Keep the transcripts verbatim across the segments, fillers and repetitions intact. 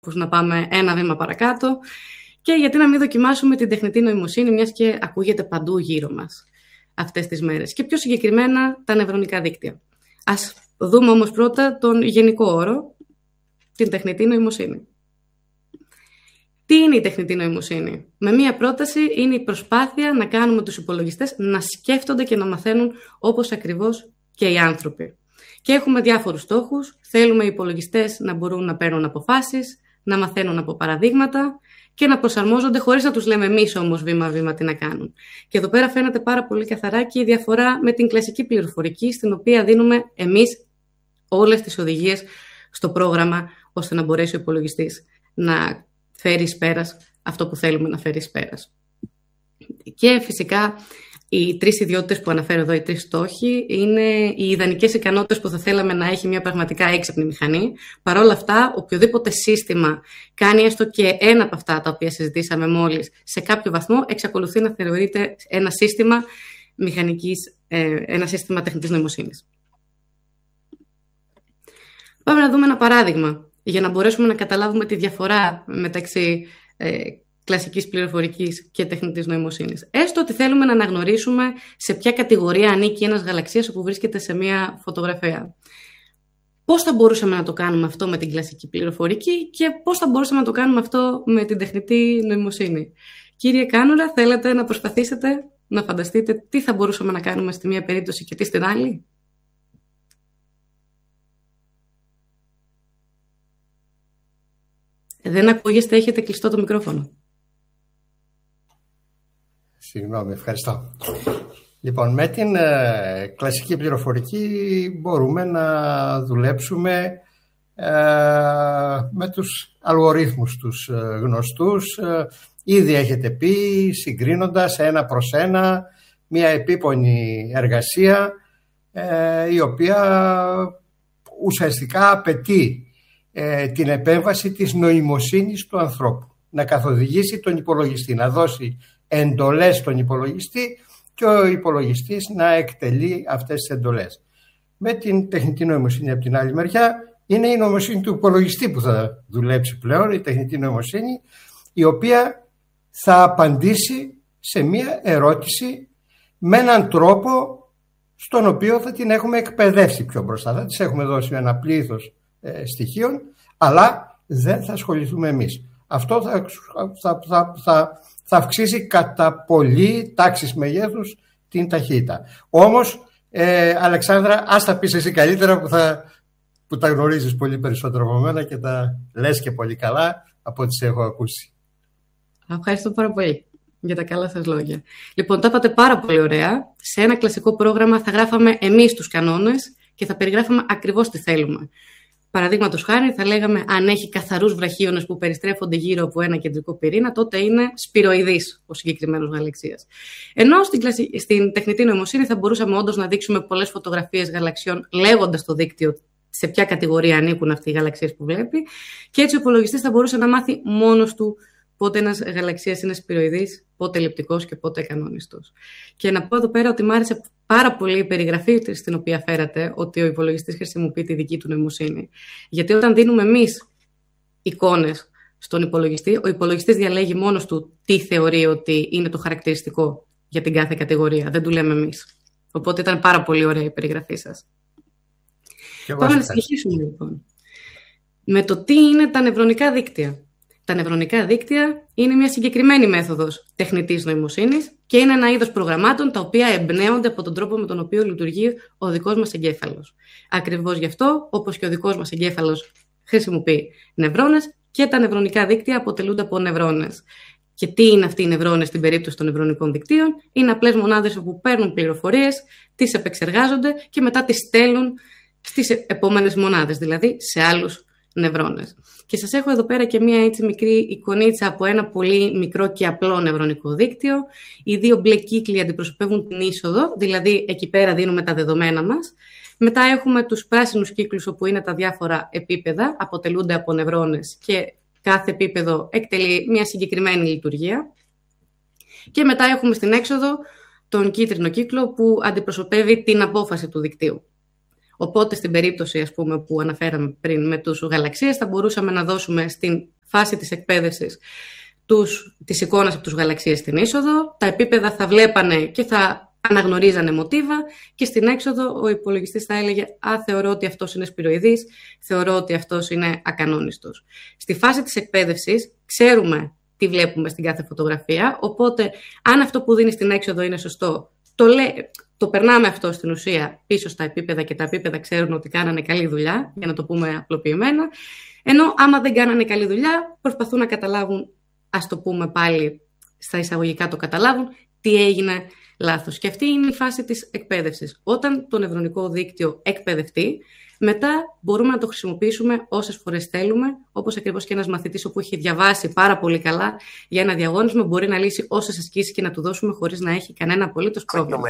να πάμε ένα βήμα παρακάτω και γιατί να μην δοκιμάσουμε την τεχνητή νοημοσύνη, μιας και ακούγεται παντού γύρω μας αυτές τις μέρες. Και πιο συγκεκριμένα τα νευρονικά δίκτυα. Ας δούμε όμως πρώτα τον γενικό όρο, την τεχνητή νοημοσύνη. Τι είναι η τεχνητή νοημοσύνη? Με μία πρόταση είναι η προσπάθεια να κάνουμε τους υπολογιστές να σκέφτονται και να μαθαίνουν όπως ακριβώς και οι άνθρωποι. Και έχουμε διάφορους στόχους. Θέλουμε οι υπολογιστές να μπορούν να παίρνουν αποφάσεις, να μαθαίνουν από παραδείγματα και να προσαρμόζονται χωρίς να τους λέμε εμείς όμως βήμα-βήμα τι να κάνουν. Και εδώ πέρα φαίνεται πάρα πολύ καθαρά και η διαφορά με την κλασική πληροφορική, στην οποία δίνουμε εμείς όλες τις οδηγίες στο πρόγραμμα, ώστε να μπορέσει ο υπολογιστής να φέρει εις πέρας αυτό που θέλουμε να φέρει εις πέρας. Και φυσικά οι τρεις ιδιότητες που αναφέρω εδώ, οι τρεις στόχοι, είναι οι ιδανικές ικανότητες που θα θέλαμε να έχει μια πραγματικά έξυπνη μηχανή. Παρ' όλα αυτά, οποιοδήποτε σύστημα κάνει έστω και ένα από αυτά τα οποία συζητήσαμε μόλις, σε κάποιο βαθμό εξακολουθεί να θεωρείται ένα σύστημα μηχανικής, ένα σύστημα τεχνητής νοημοσύνης. Πάμε να δούμε ένα παράδειγμα για να μπορέσουμε να καταλάβουμε τη διαφορά μεταξύ ε, κλασικής πληροφορικής και τεχνητής νοημοσύνης. Έστω ότι θέλουμε να αναγνωρίσουμε σε ποια κατηγορία ανήκει ένας γαλαξίας όπου βρίσκεται σε μια φωτογραφία. Πώς θα μπορούσαμε να το κάνουμε αυτό με την κλασική πληροφορική και πώς θα μπορούσαμε να το κάνουμε αυτό με την τεχνητή νοημοσύνη? Κύριε Κάνουρα, θέλετε να προσπαθήσετε να φανταστείτε τι θα μπορούσαμε να κάνουμε στη μία περίπτωση και τι στην άλλη? Δεν ακούγεστε, έχετε κλειστό το μικρόφωνο. Συγγνώμη, ευχαριστώ. Λοιπόν, με την ε, κλασική πληροφορική μπορούμε να δουλέψουμε ε, με τους αλγορίθμους τους ε, γνωστούς. Ε, ήδη έχετε πει, συγκρίνοντας ένα προς ένα, μια επίπονη εργασία ε, η οποία ουσιαστικά απαιτεί ε, την επέμβαση της νοημοσύνης του ανθρώπου. Να καθοδηγήσει τον υπολογιστή, να δώσει εντολές στον υπολογιστή και ο υπολογιστής να εκτελεί αυτές τις εντολές. Με την τεχνητή νοημοσύνη από την άλλη μεριά είναι η νοημοσύνη του υπολογιστή που θα δουλέψει πλέον, η τεχνητή νοημοσύνη, η οποία θα απαντήσει σε μία ερώτηση με έναν τρόπο στον οποίο θα την έχουμε εκπαιδεύσει πιο μπροστά. Θα της έχουμε δώσει ένα πλήθος ε, στοιχείων, αλλά δεν θα ασχοληθούμε εμείς. Αυτό θα, θα, θα, θα, θα αυξήσει κατά πολύ τάξεις μεγέθους την ταχύτητα. Όμως, ε, Αλεξάνδρα, ας τα πεις εσύ καλύτερα που, θα, που τα γνωρίζεις πολύ περισσότερο από μένα και τα λες και πολύ καλά από ό,τι σε έχω ακούσει. Ευχαριστώ πάρα πολύ για τα καλά σας λόγια. Λοιπόν, τα είπατε πάρα πολύ ωραία. Σε ένα κλασικό πρόγραμμα θα γράφαμε εμείς τους κανόνες και θα περιγράφαμε ακριβώς τι θέλουμε. Παραδείγματος χάρη, θα λέγαμε αν έχει καθαρούς βραχίονες που περιστρέφονται γύρω από ένα κεντρικό πυρήνα, τότε είναι σπυροειδής ο συγκεκριμένος γαλαξίας. Ενώ στην, κλασι... στην τεχνητή νοημοσύνη θα μπορούσαμε όντως να δείξουμε πολλές φωτογραφίες γαλαξιών, λέγοντας στο δίκτυο σε ποια κατηγορία ανήκουν αυτοί οι γαλαξίες που βλέπει, και έτσι ο υπολογιστής θα μπορούσε να μάθει μόνος του πότε ένας γαλαξίας είναι σπυροειδής, πότε ελλειπτικός και πότε κανονιστός. Και να πω εδώ πέρα ότι μου άρεσε πάρα πολύ η περιγραφή στην οποία φέρατε, ότι ο υπολογιστής χρησιμοποιεί τη δική του νοημοσύνη. Γιατί όταν δίνουμε εμείς εικόνες στον υπολογιστή, ο υπολογιστής διαλέγει μόνος του τι θεωρεί ότι είναι το χαρακτηριστικό για την κάθε κατηγορία. Δεν του λέμε εμείς. Οπότε ήταν πάρα πολύ ωραία η περιγραφή σας. Πάμε να συνεχίσουμε λοιπόν με το τι είναι τα νευρονικά δίκτυα. Τα νευρονικά δίκτυα είναι μια συγκεκριμένη μέθοδος τεχνητής νοημοσύνης και είναι ένα είδος προγραμμάτων τα οποία εμπνέονται από τον τρόπο με τον οποίο λειτουργεί ο δικός μας εγκέφαλος. Ακριβώς γι' αυτό, όπως και ο δικός μας εγκέφαλος χρησιμοποιεί νευρώνες, και τα νευρονικά δίκτυα αποτελούνται από νευρώνες. Και τι είναι αυτοί οι νευρώνες στην περίπτωση των νευρονικών δικτύων? Είναι απλές μονάδες όπου παίρνουν πληροφορίες, τις επεξεργάζονται και μετά τις στέλνουν στις επόμενες μονάδες, δηλαδή σε άλλους νευρώνες. Και σας έχω εδώ πέρα και μία έτσι μικρή εικονίτσα από ένα πολύ μικρό και απλό νευρονικό δίκτυο. Οι δύο μπλε κύκλοι αντιπροσωπεύουν την είσοδο, δηλαδή εκεί πέρα δίνουμε τα δεδομένα μας. Μετά έχουμε τους πράσινους κύκλους όπου είναι τα διάφορα επίπεδα, αποτελούνται από νευρώνες και κάθε επίπεδο εκτελεί μια συγκεκριμένη λειτουργία. Και μετά έχουμε στην έξοδο τον κίτρινο κύκλο που αντιπροσωπεύει την απόφαση του δικτύου. Οπότε στην περίπτωση, ας πούμε, που αναφέραμε πριν με τους γαλαξίες, θα μπορούσαμε να δώσουμε στην φάση της εκπαίδευσης τους, τις εικόνες από τους γαλαξίες στην είσοδο, τα επίπεδα θα βλέπανε και θα αναγνωρίζανε μοτίβα και στην έξοδο ο υπολογιστής θα έλεγε «Α, θεωρώ ότι αυτός είναι σπυροειδής, θεωρώ ότι αυτός είναι ακανόνιστος». Στη φάση της εκπαίδευσης ξέρουμε τι βλέπουμε στην κάθε φωτογραφία, οπότε αν αυτό που δίνει στην έξοδο είναι σωστό, το, λέ, το περνάμε αυτό στην ουσία πίσω στα επίπεδα και τα επίπεδα ξέρουν ότι κάνανε καλή δουλειά, για να το πούμε απλοποιημένα, ενώ άμα δεν κάνανε καλή δουλειά προσπαθούν να καταλάβουν, ας το πούμε πάλι στα εισαγωγικά το καταλάβουν, τι έγινε λάθος. Και αυτή είναι η φάση της εκπαίδευσης. Όταν το νευρονικό δίκτυο εκπαιδευτεί, μετά μπορούμε να το χρησιμοποιήσουμε όσες φορές θέλουμε, όπως ακριβώς και ένας μαθητής όπου έχει διαβάσει πάρα πολύ καλά για ένα διαγώνισμα μπορεί να λύσει όσες ασκήσεις και να του δώσουμε χωρίς να έχει κανένα απολύτως πρόβλημα.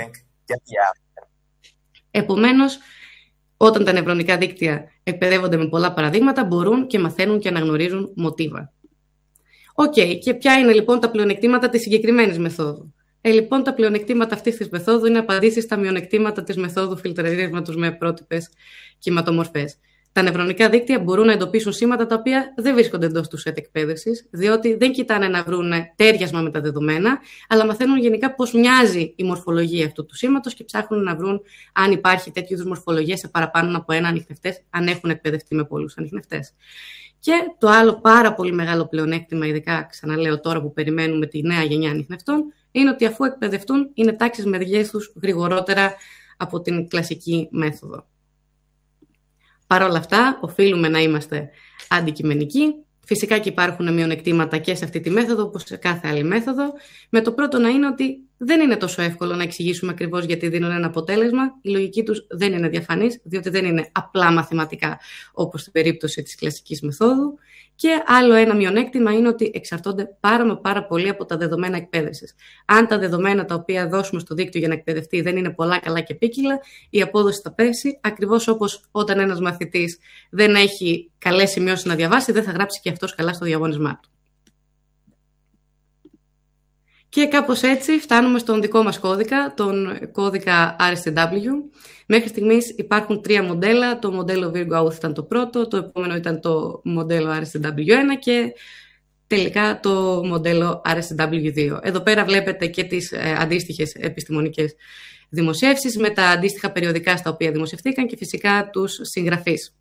Επομένως, όταν τα νευρονικά δίκτυα εκπαιδεύονται με πολλά παραδείγματα, μπορούν και μαθαίνουν και αναγνωρίζουν μοτίβα. Οκ, okay, και ποια είναι λοιπόν τα πλεονεκτήματα της συγκεκριμένης μεθόδου? Ε, λοιπόν, τα πλεονεκτήματα αυτής της μεθόδου είναι απαντήσεις στα μειονεκτήματα της μεθόδου φιλτραρίσματος με πρότυπες κυματομορφές. Τα νευρονικά δίκτυα μπορούν να εντοπίσουν σήματα τα οποία δεν βρίσκονται εντός του σετ εκπαίδευσης, διότι δεν κοιτάνε να βρουν τέριασμα με τα δεδομένα, αλλά μαθαίνουν γενικά πώς μοιάζει η μορφολογία αυτού του σήματος και ψάχνουν να βρουν αν υπάρχει τέτοιου είδους μορφολογία σε παραπάνω από ένα ανιχνευτές, αν έχουν εκπαιδευτεί με πολλούς ανιχνευτές. Και το άλλο πάρα πολύ μεγάλο πλεονέκτημα, ειδικά ξαναλέω τώρα που περιμένουμε τη νέα γενιά ανιχνευτών, είναι ότι αφού εκπαιδευτούν είναι τάξεις μεγέθους γρηγορότερα από την κλασική μέθοδο. Παρ' όλα αυτά, οφείλουμε να είμαστε αντικειμενικοί. Φυσικά και υπάρχουν μειονεκτήματα και σε αυτή τη μέθοδο, όπως σε κάθε άλλη μέθοδο. Με το πρώτο να είναι ότι δεν είναι τόσο εύκολο να εξηγήσουμε ακριβώς γιατί δίνουν ένα αποτέλεσμα. Η λογική τους δεν είναι διαφανής, διότι δεν είναι απλά μαθηματικά, όπως στην περίπτωση της κλασικής μεθόδου. Και άλλο ένα μειονέκτημα είναι ότι εξαρτώνται πάρα μα πάρα πολύ από τα δεδομένα εκπαίδευσης. Αν τα δεδομένα τα οποία δώσουμε στο δίκτυο για να εκπαιδευτεί δεν είναι πολλά, καλά και ποικίλα, η απόδοση θα πέσει, ακριβώς όπως όταν ένας μαθητής δεν έχει καλές σημειώσεις να διαβάσει, δεν θα γράψει και αυτός καλά στο διαγώνισμά του. Και κάπως έτσι φτάνουμε στον δικό μας κώδικα, τον κώδικα αρ ες τι ντάμπλιου. Μέχρι στιγμής υπάρχουν τρία μοντέλα. Το μοντέλο Virgo Auth ήταν το πρώτο, το επόμενο ήταν το μοντέλο αρ ες τι ντάμπλιου ένα και τελικά το μοντέλο αρ ες τι ντάμπλιου δύο. Εδώ πέρα βλέπετε και τις ε, αντίστοιχες επιστημονικές δημοσιεύσεις με τα αντίστοιχα περιοδικά στα οποία δημοσιευθήκαν και φυσικά τους συγγραφείς.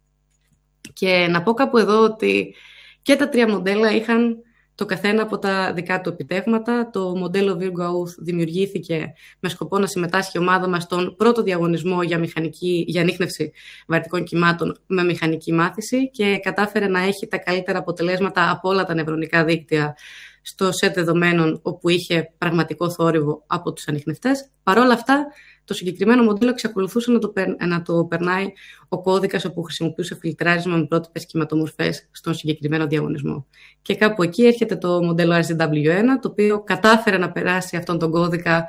Και να πω κάπου εδώ ότι και τα τρία μοντέλα είχαν το καθένα από τα δικά του επιτεύγματα. Το μοντέλο Virgo Auth δημιουργήθηκε με σκοπό να συμμετάσχει η ομάδα μας στον πρώτο διαγωνισμό για, μηχανική, για ανίχνευση βαρυτικών κυμάτων με μηχανική μάθηση και κατάφερε να έχει τα καλύτερα αποτελέσματα από όλα τα νευρονικά δίκτυα στο σετ δεδομένων όπου είχε πραγματικό θόρυβο από τους ανιχνευτές. Παρ' όλα αυτά, το συγκεκριμένο μοντέλο εξακολουθούσε να το, περ, να το περνάει ο κώδικας όπου χρησιμοποιούσε φιλτράρισμα με πρότυπες κυματομορφές στον συγκεκριμένο διαγωνισμό. Και κάπου εκεί έρχεται το μοντέλο αρ ες τι ντάμπλιου ένα, το οποίο κατάφερε να περάσει αυτόν τον κώδικα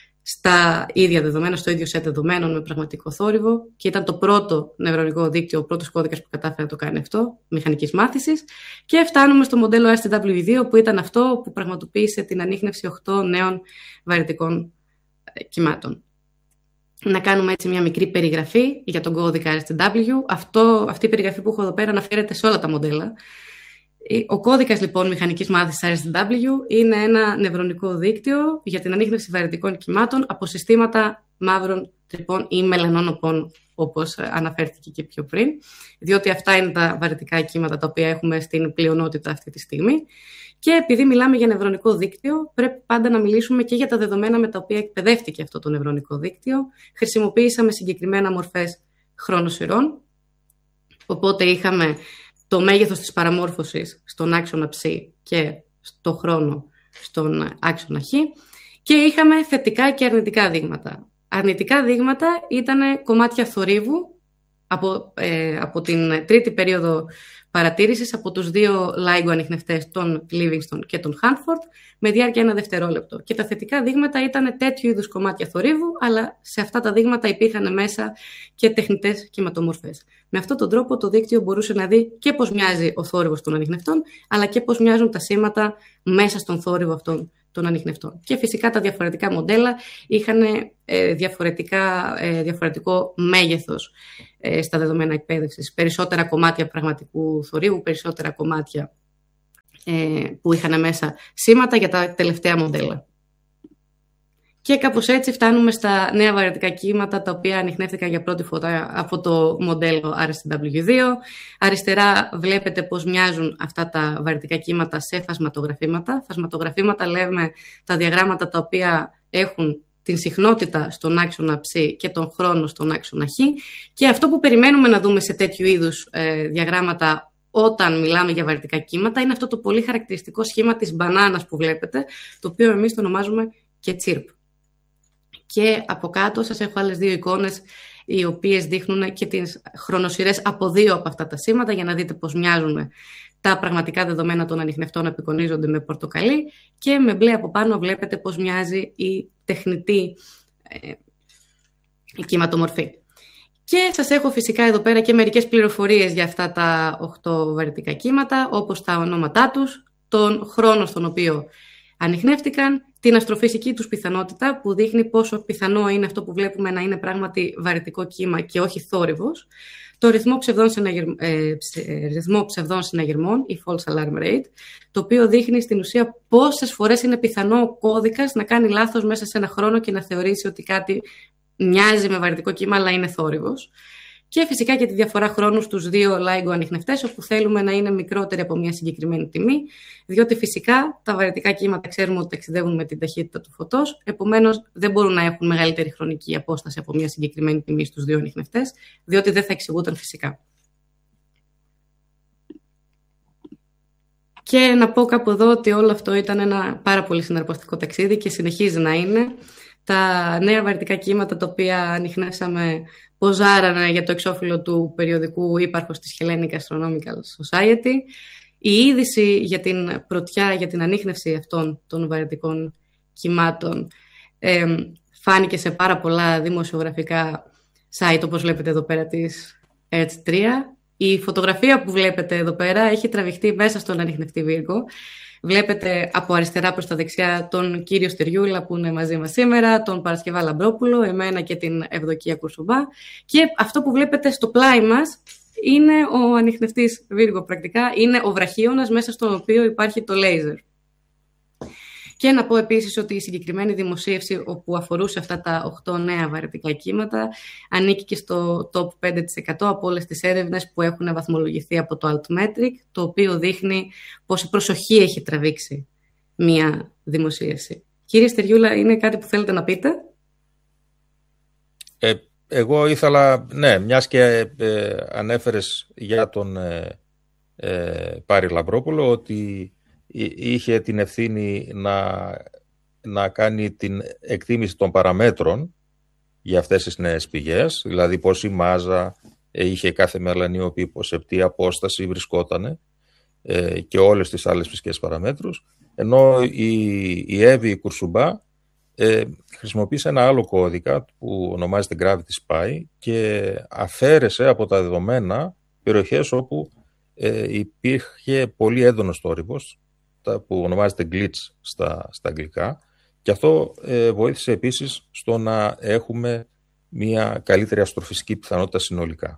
στα ίδια δεδομένα, στο ίδιο σετ δεδομένων με πραγματικό θόρυβο και ήταν το πρώτο νευρονικό δίκτυο, ο πρώτος κώδικας που κατάφερε να το κάνει αυτό, μηχανικής μάθησης. Και φτάνουμε στο μοντέλο αρ ες τι ντάμπλιου δύο που ήταν αυτό που πραγματοποίησε την ανίχνευση οκτώ νέων βαρυτικών κυμάτων. Να κάνουμε έτσι μια μικρή περιγραφή για τον κώδικα αρ ες τι ντάμπλιου. Αυτό, αυτή η περιγραφή που έχω εδώ πέρα αναφέρεται σε όλα τα μοντέλα. Ο κώδικας λοιπόν μηχανικής μάθησης αρ ες τι ντάμπλιου είναι ένα νευρονικό δίκτυο για την ανίχνευση βαρυτικών κυμάτων από συστήματα μαύρων τρυπών ή μελανών οπών, όπως αναφέρθηκε και πιο πριν, διότι αυτά είναι τα βαρυτικά κύματα τα οποία έχουμε στην πλειονότητα αυτή τη στιγμή. Και επειδή μιλάμε για νευρονικό δίκτυο, πρέπει πάντα να μιλήσουμε και για τα δεδομένα με τα οποία εκπαιδεύτηκε αυτό το νευρονικό δίκτυο. Χρησιμοποίησαμε συγκεκριμένα μορφές χρονοσυρών, οπότε είχαμε το μέγεθος της παραμόρφωσης στον άξονα ψ και στο χρόνο στον άξονα χ και είχαμε θετικά και αρνητικά δείγματα. Αρνητικά δείγματα ήταν κομμάτια θορύβου από, ε, από την τρίτη περίοδο παρατήρησης από τους δύο LIGO ανιχνευτές, τον Livingston και τον Hanford, με διάρκεια ένα δευτερόλεπτο. Και τα θετικά δείγματα ήταν τέτοιου είδους κομμάτια θορύβου, αλλά σε αυτά τα δείγματα υπήρχαν μέσα και τεχνητές κυματομορφές. Με αυτόν τον τρόπο το δίκτυο μπορούσε να δει και πώς μοιάζει ο θόρυβος των ανιχνευτών, αλλά και πώς μοιάζουν τα σήματα μέσα στον θόρυβο αυτών των ανιχνευτών. Και φυσικά τα διαφορετικά μοντέλα είχαν ε, διαφορετικά, ε, διαφορετικό μέγεθος ε, στα δεδομένα εκπαίδευσης. Περισσότερα κομμάτια πραγματικού θορύβου, περισσότερα κομμάτια ε, που είχαν μέσα σήματα για τα τελευταία μοντέλα. Και κάπως έτσι φτάνουμε στα νέα βαρυτικά κύματα, τα οποία ανιχνεύτηκαν για πρώτη φορά από το μοντέλο αρ ες τι ντάμπλιου δύο. Αριστερά βλέπετε πώς μοιάζουν αυτά τα βαρυτικά κύματα σε φασματογραφήματα. Φασματογραφήματα λέμε τα διαγράμματα τα οποία έχουν την συχνότητα στον άξονα ψ και τον χρόνο στον άξονα χ. Και αυτό που περιμένουμε να δούμε σε τέτοιου είδους ε, διαγράμματα όταν μιλάμε για βαρυτικά κύματα είναι αυτό το πολύ χαρακτηριστικό σχήμα της μπανάνας που βλέπετε, το οποίο εμείς το ονομάζουμε και τσίρπ. Και από κάτω σας έχω άλλες δύο εικόνες οι οποίες δείχνουν και τις χρονοσυρές από δύο από αυτά τα σήματα για να δείτε πώς μοιάζουν τα πραγματικά δεδομένα των ανιχνευτών απεικονίζονται με πορτοκαλί και με μπλε από πάνω βλέπετε πώς μοιάζει η τεχνητή ε, η κυματομορφή. Και σας έχω φυσικά εδώ πέρα και μερικές πληροφορίες για αυτά τα οκτώ βαρυτικά κύματα, όπως τα ονόματά τους, τον χρόνο στον οποίο ανιχνεύτηκαν, την αστροφυσική τους πιθανότητα που δείχνει πόσο πιθανό είναι αυτό που βλέπουμε να είναι πράγματι βαρυτικό κύμα και όχι θόρυβος, το ρυθμό ψευδών, συναγερ... ε, ρυθμό ψευδών συναγερμών, η false alarm rate, το οποίο δείχνει στην ουσία πόσες φορές είναι πιθανό ο κώδικας να κάνει λάθος μέσα σε ένα χρόνο και να θεωρήσει ότι κάτι μοιάζει με βαρυτικό κύμα αλλά είναι θόρυβος. Και φυσικά και τη διαφορά χρόνου στους δύο LIGO ανιχνευτές, όπου θέλουμε να είναι μικρότερη από μια συγκεκριμένη τιμή, διότι φυσικά τα βαρυτικά κύματα ξέρουμε ότι ταξιδεύουν με την ταχύτητα του φωτός, επομένως δεν μπορούν να έχουν μεγαλύτερη χρονική απόσταση από μια συγκεκριμένη τιμή στους δύο ανιχνευτές, διότι δεν θα εξηγούταν φυσικά. Και να πω κάπου εδώ ότι όλο αυτό ήταν ένα πάρα πολύ συναρπαστικό ταξίδι και συνεχίζει να είναι. Τα νέα βαρυτικά κύματα τα οποία ανιχνεύσαμε ποζάρανε για το εξώφυλλο του περιοδικού ύπαρχος της Hellenic Astronomical Society. Η είδηση για την πρωτιά, για την ανίχνευση αυτών των βαρυτικών κυμάτων ε, φάνηκε σε πάρα πολλά δημοσιογραφικά site, όπως βλέπετε εδώ πέρα της Ερτζ τρία. Η φωτογραφία που βλέπετε εδώ πέρα έχει τραβηχτεί μέσα στον ανιχνευτή Βίργο. Βλέπετε από αριστερά προς τα δεξιά τον κύριο Στεριούλα που είναι μαζί μας σήμερα, τον Παρασκευά Λαμπρόπουλο, εμένα και την Ευδοκία Κουρσουμπά. Και αυτό που βλέπετε στο πλάι μας είναι ο ανιχνευτής Βίργο πρακτικά, είναι ο βραχίωνας μέσα στον οποίο υπάρχει το λέιζερ. Και να πω επίσης ότι η συγκεκριμένη δημοσίευση όπου αφορούσε αυτά τα οκτώ νέα βαρυτικά κύματα ανήκει και στο top πέντε τοις εκατό από όλες τις έρευνες που έχουν βαθμολογηθεί από το Altmetric, το οποίο δείχνει πόση προσοχή έχει τραβήξει μία δημοσίευση. Κύριε Στεριούλα, είναι κάτι που θέλετε να πείτε? Ε, εγώ ήθελα, ναι, μιας και ε, ανέφερες για τον ε, ε, Πάρη Λαμπρόπουλο ότι είχε την ευθύνη να, να κάνει την εκτίμηση των παραμέτρων για αυτές τις νέες πηγές, δηλαδή πόση μάζα είχε κάθε μελανιόπipο, σε τι απόσταση βρισκότανε ε, και όλες τις άλλες φυσικές παραμέτρους, ενώ η, η Εύη Κουρσουμπά ε, χρησιμοποίησε ένα άλλο κώδικα που ονομάζεται Gravity Spy και αφαίρεσε από τα δεδομένα περιοχές όπου ε, υπήρχε πολύ έντονος θόρυβος, που ονομάζεται glitch στα, στα αγγλικά, και αυτό ε, βοήθησε επίσης στο να έχουμε μια καλύτερη αστροφυσική πιθανότητα συνολικά.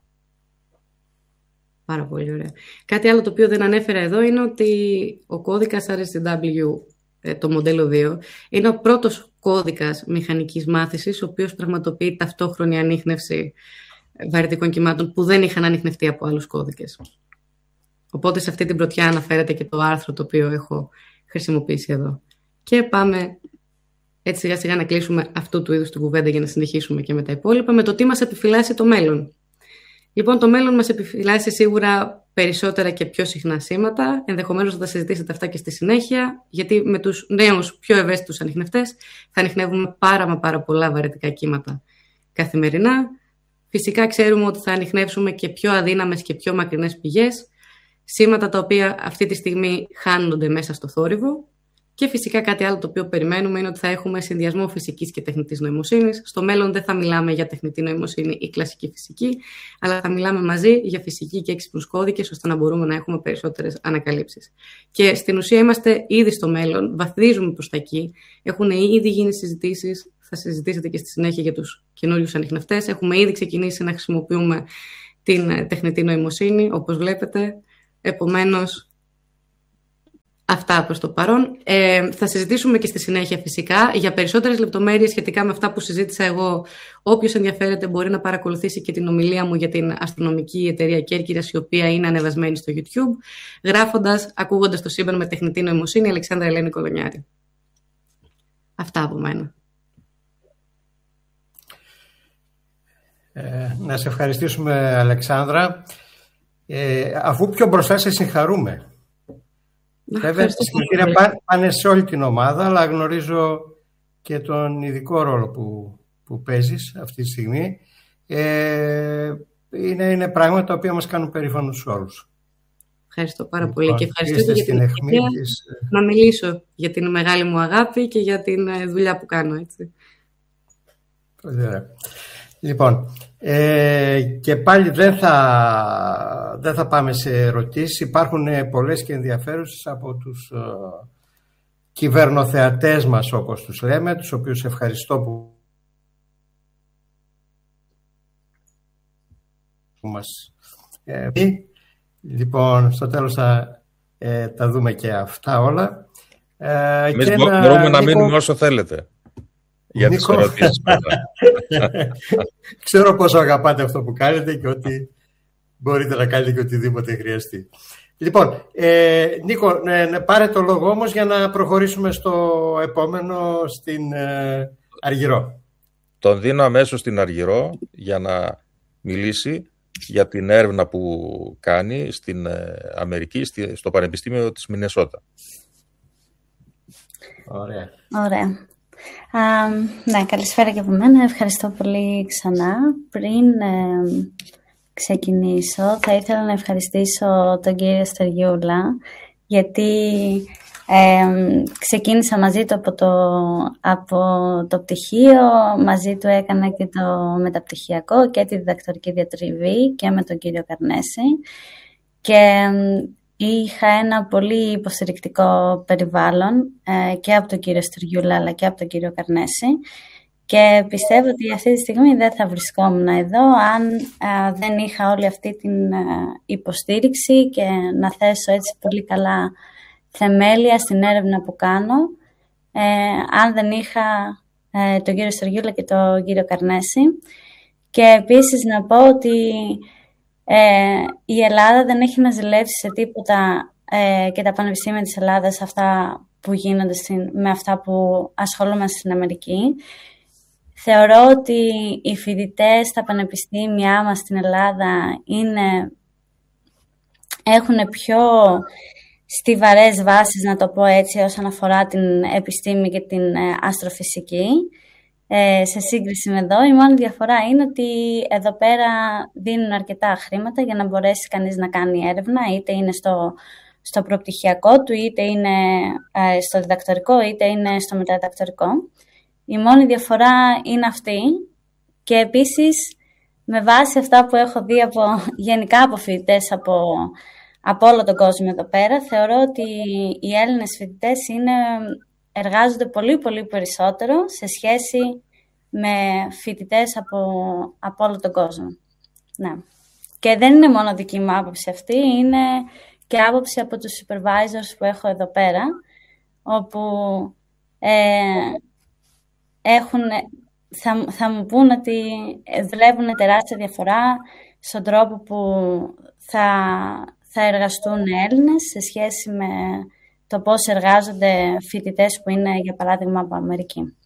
Πάρα πολύ ωραία. Κάτι άλλο το οποίο δεν ανέφερα εδώ είναι ότι ο κώδικας αρ ες τι ντάμπλιου, το μοντέλο δύο, είναι ο πρώτος κώδικας μηχανικής μάθησης, ο οποίος πραγματοποιεί ταυτόχρονη ανίχνευση βαρυτικών κυμάτων που δεν είχαν ανιχνευτεί από άλλους κώδικες. Οπότε σε αυτή την πρωτιά αναφέρεται και το άρθρο το οποίο έχω χρησιμοποιήσει εδώ. Και πάμε έτσι σιγά σιγά να κλείσουμε αυτού του είδους την κουβέντα για να συνεχίσουμε και με τα υπόλοιπα, με το τι μας επιφυλάσσει το μέλλον. Λοιπόν, το μέλλον μας επιφυλάσσει σίγουρα περισσότερα και πιο συχνά σήματα. Ενδεχομένως θα τα συζητήσετε αυτά και στη συνέχεια, γιατί με τους νέους πιο ευαίσθητους ανιχνευτές θα ανιχνεύουμε πάρα μα πάρα πολλά βαρυτικά κύματα καθημερινά. Φυσικά ξέρουμε ότι θα ανιχνεύσουμε και πιο αδύναμες και πιο μακρινές πηγές, σήματα τα οποία αυτή τη στιγμή χάνονται μέσα στο θόρυβο. Και φυσικά κάτι άλλο το οποίο περιμένουμε είναι ότι θα έχουμε συνδυασμό φυσικής και τεχνητής νοημοσύνης. Στο μέλλον δεν θα μιλάμε για τεχνητή νοημοσύνη ή κλασική φυσική, αλλά θα μιλάμε μαζί για φυσική και έξυπνους κώδικες, ώστε να μπορούμε να έχουμε περισσότερες ανακαλύψεις. Και στην ουσία είμαστε ήδη στο μέλλον, βαθίζουμε προς τα εκεί. Έχουν ήδη γίνει συζητήσεις, θα συζητήσετε και στη συνέχεια για τους καινούριους ανιχνευτές. Έχουμε ήδη ξεκινήσει να χρησιμοποιούμε την τεχνητή νοημοσύνη, όπως βλέπετε. Επομένως, αυτά προς το παρόν. Ε, θα συζητήσουμε και στη συνέχεια φυσικά για περισσότερες λεπτομέρειες σχετικά με αυτά που συζήτησα εγώ. Όποιος ενδιαφέρεται μπορεί να παρακολουθήσει και την ομιλία μου για την αστρονομική εταιρεία Κέρκυρας, η οποία είναι ανεβασμένη στο YouTube, γράφοντας, ακούγοντας το σύμπαν με τεχνητή νοημοσύνη, Αλεξάνδρα Ελένη Κολονιάρη. Αυτά από μένα. Ε, να σε ευχαριστήσουμε, Αλεξάνδρα. Ε, αφού πιο μπροστά σε συγχαρούμε. Βέβαια, συγχαρητήρια πάνε σε όλη την ομάδα, αλλά γνωρίζω και τον ειδικό ρόλο που, που παίζεις αυτή τη στιγμή. Ε, είναι, είναι πράγματα τα οποία μας κάνουν περήφανους όλους. Ευχαριστώ πάρα πολύ και ευχαριστώ για την ευκαιρία της... να μιλήσω για την μεγάλη μου αγάπη και για την δουλειά που κάνω. Έτσι. Πολύ ωραία. Λοιπόν, ε, και πάλι δεν θα, δεν θα πάμε σε ερωτήσεις. Υπάρχουν πολλές και ενδιαφέρουσες από τους ε, κυβερνοθεατές μας, όπως τους λέμε, τους οποίους ευχαριστώ που, που μας ε, πει. Λοιπόν, στο τέλος θα ε, τα δούμε και αυτά όλα. Ε, Εμείς και μπο, ένα, μπορούμε να Νίκο, μείνουμε όσο θέλετε. Για τις ερωτήσεις. Ξέρω πόσο αγαπάτε αυτό που κάνετε και ότι μπορείτε να κάνετε και οτιδήποτε χρειαστεί. Λοιπόν, ε, Νίκο, ε, πάρε το λόγο όμως για να προχωρήσουμε στο επόμενο, στην ε, Αργυρό. Τον δίνω αμέσως στην Αργυρό για να μιλήσει για την έρευνα που κάνει στην Αμερική, στο Πανεπιστήμιο της Μινεσότα. Ωραία. Ωραία. Uh, ναι, καλησπέρα και από μένα. Ευχαριστώ πολύ ξανά. Πριν ε, ξεκινήσω, θα ήθελα να ευχαριστήσω τον κύριο Στεριούλα, γιατί ε, ξεκίνησα μαζί του από το, από το πτυχίο, μαζί του έκανα και το μεταπτυχιακό και τη διδακτορική διατριβή και με τον κύριο Καρνέση. Και είχα ένα πολύ υποστηρικτικό περιβάλλον ε, και από τον κύριο Στυριούλα αλλά και από τον κύριο Καρνέση και πιστεύω ότι αυτή τη στιγμή δεν θα βρισκόμουν εδώ αν ε, δεν είχα όλη αυτή την ε, υποστήριξη και να θέσω έτσι πολύ καλά θεμέλια στην έρευνα που κάνω ε, αν δεν είχα ε, τον κύριο Στυριούλα και τον κύριο Καρνέση. Και επίσης να πω ότι Ε, η Ελλάδα δεν έχει να ζηλέψει σε τίποτα ε, και τα πανεπιστήμια της Ελλάδας αυτά που γίνονται στην, με αυτά που ασχολούμαστε στην Αμερική. Θεωρώ ότι οι φοιτητές στα πανεπιστήμια μας στην Ελλάδα είναι, έχουν πιο στιβαρές βάσεις, να το πω έτσι, όσον αφορά την επιστήμη και την ε, αστροφυσική. Ε, σε σύγκριση με εδώ, η μόνη διαφορά είναι ότι εδώ πέρα δίνουν αρκετά χρήματα για να μπορέσει κανείς να κάνει έρευνα, είτε είναι στο, στο προπτυχιακό του, είτε είναι ε, στο διδακτορικό, είτε είναι στο μεταδιδακτορικό. Η μόνη διαφορά είναι αυτή και επίσης με βάση αυτά που έχω δει από, γενικά από φοιτητές από, από όλο τον κόσμο εδώ πέρα, θεωρώ ότι οι Έλληνες φοιτητές είναι... εργάζονται πολύ πολύ περισσότερο σε σχέση με φοιτητές από, από όλο τον κόσμο. Ναι. Και δεν είναι μόνο δική μου άποψη αυτή, είναι και άποψη από τους supervisors που έχω εδώ πέρα, όπου ε, έχουν, θα, θα μου πούν ότι βλέπουν τεράστια διαφορά στον τρόπο που θα, θα εργαστούν Έλληνες σε σχέση με το πώς εργάζονται φοιτητές που είναι, για παράδειγμα, από Αμερική.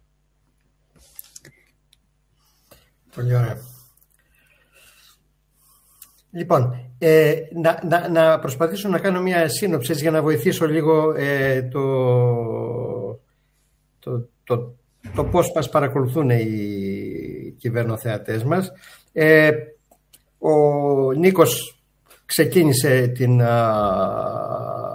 Πολύ ωραία. Λοιπόν, ε, να, να, να προσπαθήσω να κάνω μια σύνοψη για να βοηθήσω λίγο ε, το, το, το, το πώς μας παρακολουθούν οι κυβερνοθεατές μας. Ε, ο Νίκος ξεκίνησε την... Α,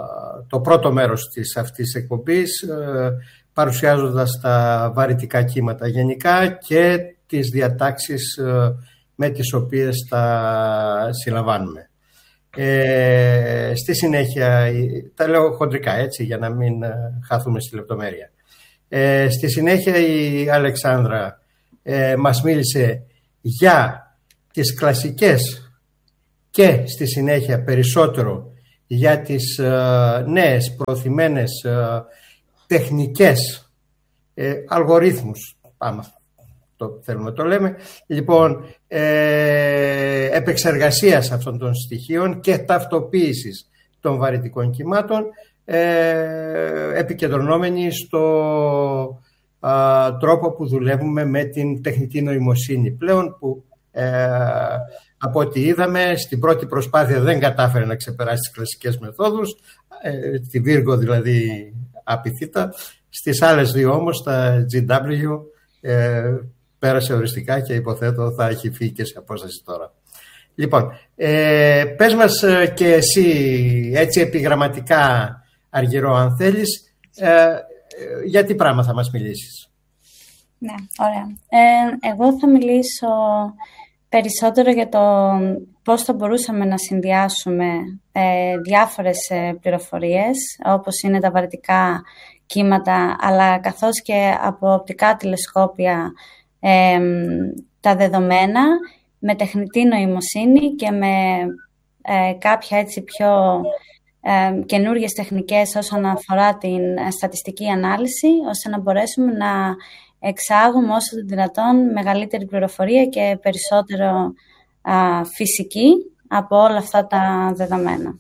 το πρώτο μέρος της αυτής της εκπομπής, ε, παρουσιάζοντας τα βαρυτικά κύματα γενικά και τις διατάξεις ε, με τις οποίες τα συλλαμβάνουμε. Ε, στη συνέχεια, τα λέω χοντρικά έτσι για να μην χαθούμε στη λεπτομέρεια. Ε, στη συνέχεια η Αλεξάνδρα ε, μας μίλησε για τις κλασικές και στη συνέχεια περισσότερο για τις ε, νέες προωθημένες ε, τεχνικές, ε, αλγορίθμους, πάμε, το θέλουμε το λέμε, λοιπόν, ε, επεξεργασίας αυτών των στοιχείων και ταυτοποίησης των βαρυτικών κυμάτων, ε, επικεντρωνόμενοι στο α, τρόπο που δουλεύουμε με την τεχνητή νοημοσύνη πλέον, που ε, από ό,τι είδαμε στην πρώτη προσπάθεια δεν κατάφερε να ξεπεράσει τις κλασικές μεθόδους, ε, τη Virgo δηλαδή απειθήτα, στις άλλες δύο όμως τα τζι ντάμπλιου ε, πέρασε οριστικά και υποθέτω θα έχει φύγει και σε απόσταση τώρα. Λοιπόν, ε, πες μας και εσύ έτσι επιγραμματικά, Αργυρό, αν θέλεις, ε, για τι πράγμα θα μας μιλήσεις. Ναι, ωραία. Ε, εγώ θα μιλήσω περισσότερο για το πώς θα μπορούσαμε να συνδυάσουμε ε, διάφορες ε, πληροφορίες, όπως είναι τα βαρυτικά κύματα, αλλά καθώς και από οπτικά τηλεσκόπια ε, τα δεδομένα, με τεχνητή νοημοσύνη και με ε, κάποια έτσι πιο ε, καινούργιες τεχνικές όσον αφορά την στατιστική ανάλυση, ώστε να μπορέσουμε να εξάγουμε όσο το δυνατόν μεγαλύτερη πληροφορία και περισσότερο α, φυσική από όλα αυτά τα δεδομένα.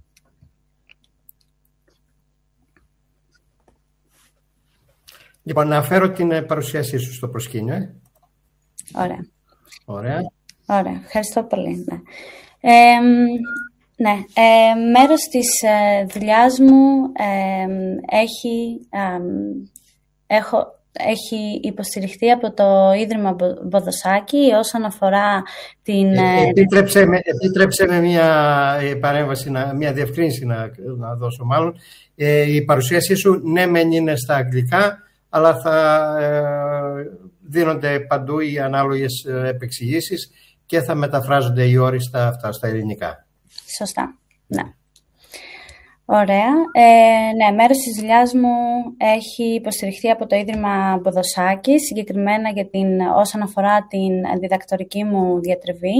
Λοιπόν, να φέρω την παρουσίασή σου στο προσκήνιο. Ε. Ωραία. Ωραία. Ωραία. Ευχαριστώ πολύ. Ναι. Ε, ναι. Ε, μέρος της ε, δουλειάς μου ε, έχει, ε, έχω, έχει υποστηριχθεί από το Ίδρυμα Μποδοσάκη όσον αφορά την... Ε, επίτρεψε, με, επίτρεψε με μια παρέμβαση, μια διευκρίνηση να, να δώσω μάλλον. Ε, η παρουσίασή σου ναι μεν είναι στα αγγλικά, αλλά θα ε, δίνονται παντού οι ανάλογες επεξηγήσεις και θα μεταφράζονται οι όροι στα, αυτά, στα ελληνικά. Σωστά, ναι. Ωραία. Ε, ναι, μέρος της δουλειάς μου έχει υποστηριχθεί από το Ίδρυμα Μποδοσάκη, συγκεκριμένα για την, όσον αφορά την διδακτορική μου διατριβή,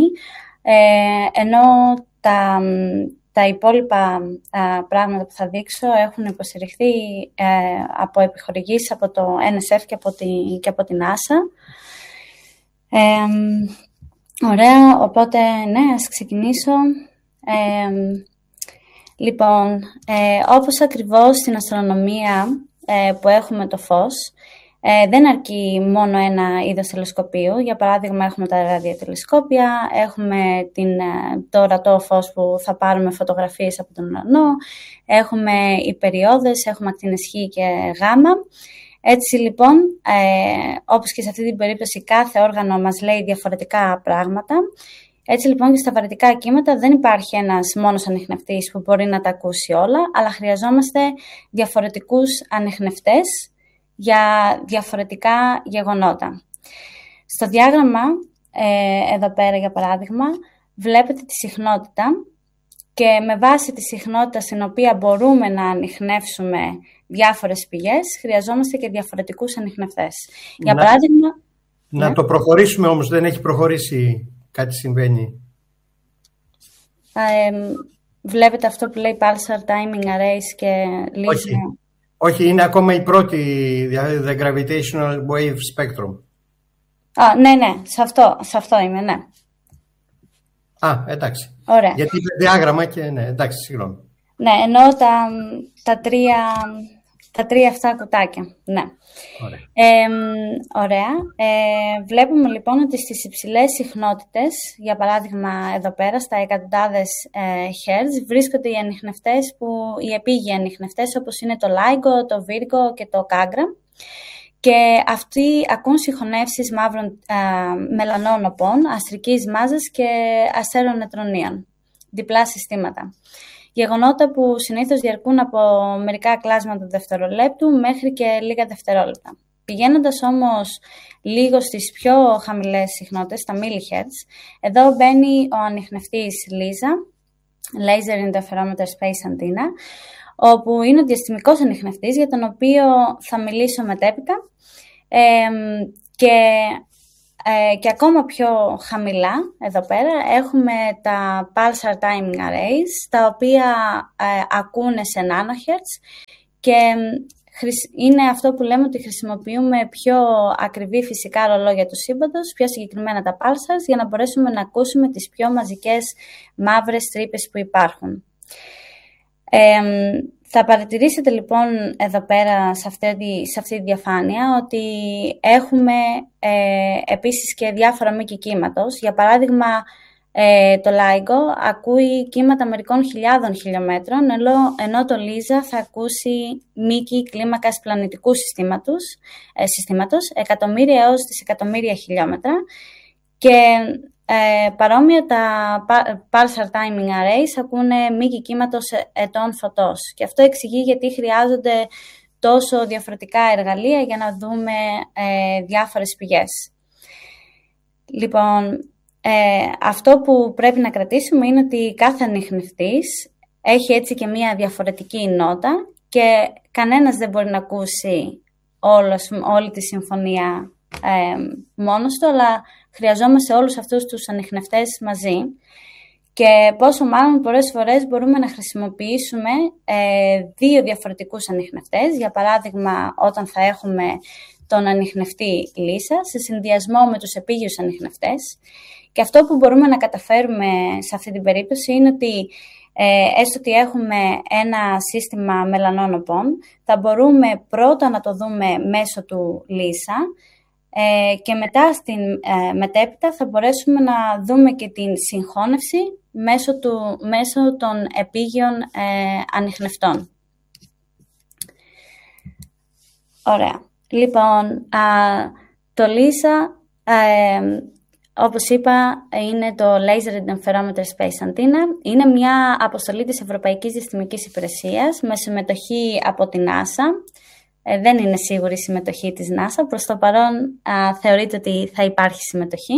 ε, ενώ τα, τα υπόλοιπα α, πράγματα που θα δείξω έχουν υποστηριχθεί ε, από επιχορηγήσεις από το εν ες εφ και από, τη, και από την NASA. Ε, ωραία, οπότε ναι, ας ξεκινήσω. Ε, Λοιπόν, ε, όπως ακριβώς στην αστρονομία ε, που έχουμε το φως, ε, δεν αρκεί μόνο ένα είδος τηλεσκοπίου. Για παράδειγμα, έχουμε τα ραδιοτηλεσκόπια, έχουμε την, το ορατό φως που θα πάρουμε φωτογραφίες από τον ουρανό, έχουμε υπεριόδες, έχουμε ακτίνες Χ και Γ. Έτσι λοιπόν, ε, όπως και σε αυτή την περίπτωση, κάθε όργανο μας λέει διαφορετικά πράγματα. Έτσι λοιπόν και στα βαρυτικά κύματα δεν υπάρχει ένας μόνος ανιχνευτής που μπορεί να τα ακούσει όλα, αλλά χρειαζόμαστε διαφορετικούς ανιχνευτές για διαφορετικά γεγονότα. Στο διάγραμμα, ε, εδώ πέρα για παράδειγμα, βλέπετε τη συχνότητα και με βάση τη συχνότητα στην οποία μπορούμε να ανιχνεύσουμε διάφορες πηγές, χρειαζόμαστε και διαφορετικούς ανιχνευτές. Για να, παράδειγμα... Να ναι. το προχωρήσουμε όμως, δεν έχει προχωρήσει... Κάτι συμβαίνει. Ε, βλέπετε αυτό που λέει Pulsar Timing Arrays και λύση. Όχι. Όχι, είναι ακόμα η πρώτη, δηλαδή the Gravitational Wave Spectrum. Α, ναι, ναι, σε αυτό, σε αυτό είμαι, ναι. Α, εντάξει. Ωραία. Γιατί είναι διάγραμμα και ναι, εντάξει, συγγνώμη. Ναι, εννοώ τα, τα τρία... Τα τρία αυτά κουτάκια, ναι. Ωραία. Ε, ωραία. Ε, βλέπουμε λοιπόν ότι στις υψηλές συχνότητες, για παράδειγμα εδώ πέρα στα εκατοντάδες ε, Hz, βρίσκονται οι ανιχνευτές, που, οι επίγειοι ανιχνευτές όπως είναι το LIGO, το Virgo και το Kagra. Και αυτοί ακούν συγχωνεύσεις μαύρων ε, μελανών οπών, αστρικής μάζας και αστέρων νετρονίων, διπλά συστήματα. γεγονότα που συνήθως διαρκούν από μερικά κλάσματα δευτερολέπτου μέχρι και λίγα δευτερόλεπτα. Πηγαίνοντας όμως λίγο στις πιο χαμηλές συχνότητες, τα millihertz, εδώ μπαίνει ο ανιχνευτής λίζα, Laser Interferometer Space Antenna, όπου είναι ο διαστημικός ανιχνευτής για τον οποίο θα μιλήσω μετέπειτα, ε, και, ε, και ακόμα πιο χαμηλά εδώ πέρα έχουμε τα Pulsar Timing Arrays, τα οποία ε, ακούνε σε nanohertz και είναι αυτό που λέμε ότι χρησιμοποιούμε πιο ακριβή φυσικά ρολόγια του σύμπαντος, πιο συγκεκριμένα τα pulsars, για να μπορέσουμε να ακούσουμε τις πιο μαζικές μαύρες τρύπες που υπάρχουν. Ε, θα παρατηρήσετε λοιπόν εδώ πέρα σε αυτή, σε αυτή τη διαφάνεια ότι έχουμε ε, επίσης και διάφορα μήκη κύματος. Για παράδειγμα, Ε, το LIGO ακούει κύματα μερικών χιλιάδων χιλιόμετρων, ενώ, ενώ το LISA θα ακούσει μήκη κλίμακας πλανητικού συστήματος, ε, συστήματος εκατομμύρια έως δισεκατομμύρια χιλιόμετρα, και ε, παρόμοια τα Pulsar Timing Arrays ακούνε μήκη κύματος ετών φωτός. Και αυτό εξηγεί γιατί χρειάζονται τόσο διαφορετικά εργαλεία για να δούμε ε, διάφορες πηγές. Λοιπόν, Ε, αυτό που πρέπει να κρατήσουμε είναι ότι κάθε ανιχνευτής έχει έτσι και μία διαφορετική νότα και κανένας δεν μπορεί να ακούσει όλος, όλη τη συμφωνία ε, μόνος του, αλλά χρειαζόμαστε όλους αυτούς τους ανιχνευτές μαζί. Και πόσο μάλλον πολλές φορές μπορούμε να χρησιμοποιήσουμε ε, δύο διαφορετικούς ανιχνευτές, για παράδειγμα όταν θα έχουμε τον ανιχνευτή λίζα σε συνδυασμό με τους επίγειους ανιχνευτές. Και αυτό που μπορούμε να καταφέρουμε σε αυτή την περίπτωση είναι ότι ε, έστω ότι έχουμε ένα σύστημα μελανόνοπων, θα μπορούμε πρώτα να το δούμε μέσω του λίζα ε, και μετά στην ε, μετέπειτα θα μπορέσουμε να δούμε και την συγχώνευση μέσω, του, μέσω των επίγειων ε, ανιχνευτών. Ωραία. Λοιπόν, α, το λίζα, ε, όπως είπα, είναι το Laser Interferometer Space Antenna. Είναι μια αποστολή της Ευρωπαϊκής Διαστημικής Υπηρεσίας με συμμετοχή από την NASA. Ε, δεν είναι σίγουρη η συμμετοχή της NASA. Προς το παρόν α, θεωρείται ότι θα υπάρχει συμμετοχή.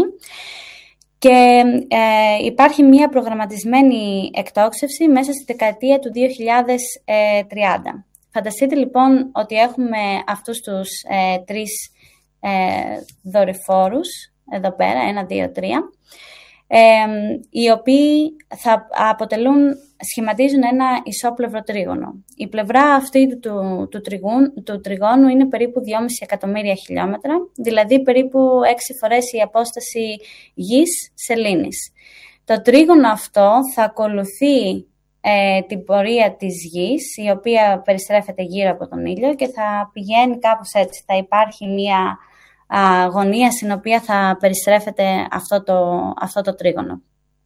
Και ε, υπάρχει μια προγραμματισμένη εκτόξευση μέσα στη δεκαετία του δύο χιλιάδες τριάντα. Φανταστείτε λοιπόν ότι έχουμε αυτούς τους ε, τρεις ε, δορυφόρους, εδώ πέρα, ένα, δύο, τρία, ε, οι οποίοι θα αποτελούν, σχηματίζουν ένα ισόπλευρο τρίγωνο. Η πλευρά αυτή του, του, του, τριγούν, του τριγώνου είναι περίπου δυόμισι εκατομμύρια χιλιόμετρα, δηλαδή περίπου έξι φορές η απόσταση γης σελήνης. Το τρίγωνο αυτό θα ακολουθεί ε, την πορεία της γης, η οποία περιστρέφεται γύρω από τον ήλιο και θα πηγαίνει κάπως έτσι. Θα υπάρχει μια α, γωνία στην οποία θα περιστρέφεται αυτό το, αυτό το τρίγωνο.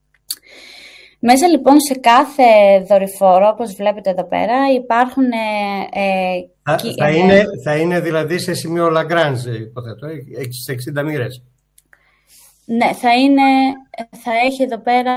Μέσα λοιπόν σε κάθε δορυφόρο, όπως βλέπετε εδώ πέρα, υπάρχουν... Ε, θα, κι, θα, ε, είναι, θα είναι δηλαδή σε σημείο Lagrange, υποθέτω, στις εξήντα μοίρες. Ναι, θα, είναι, θα έχει εδώ πέρα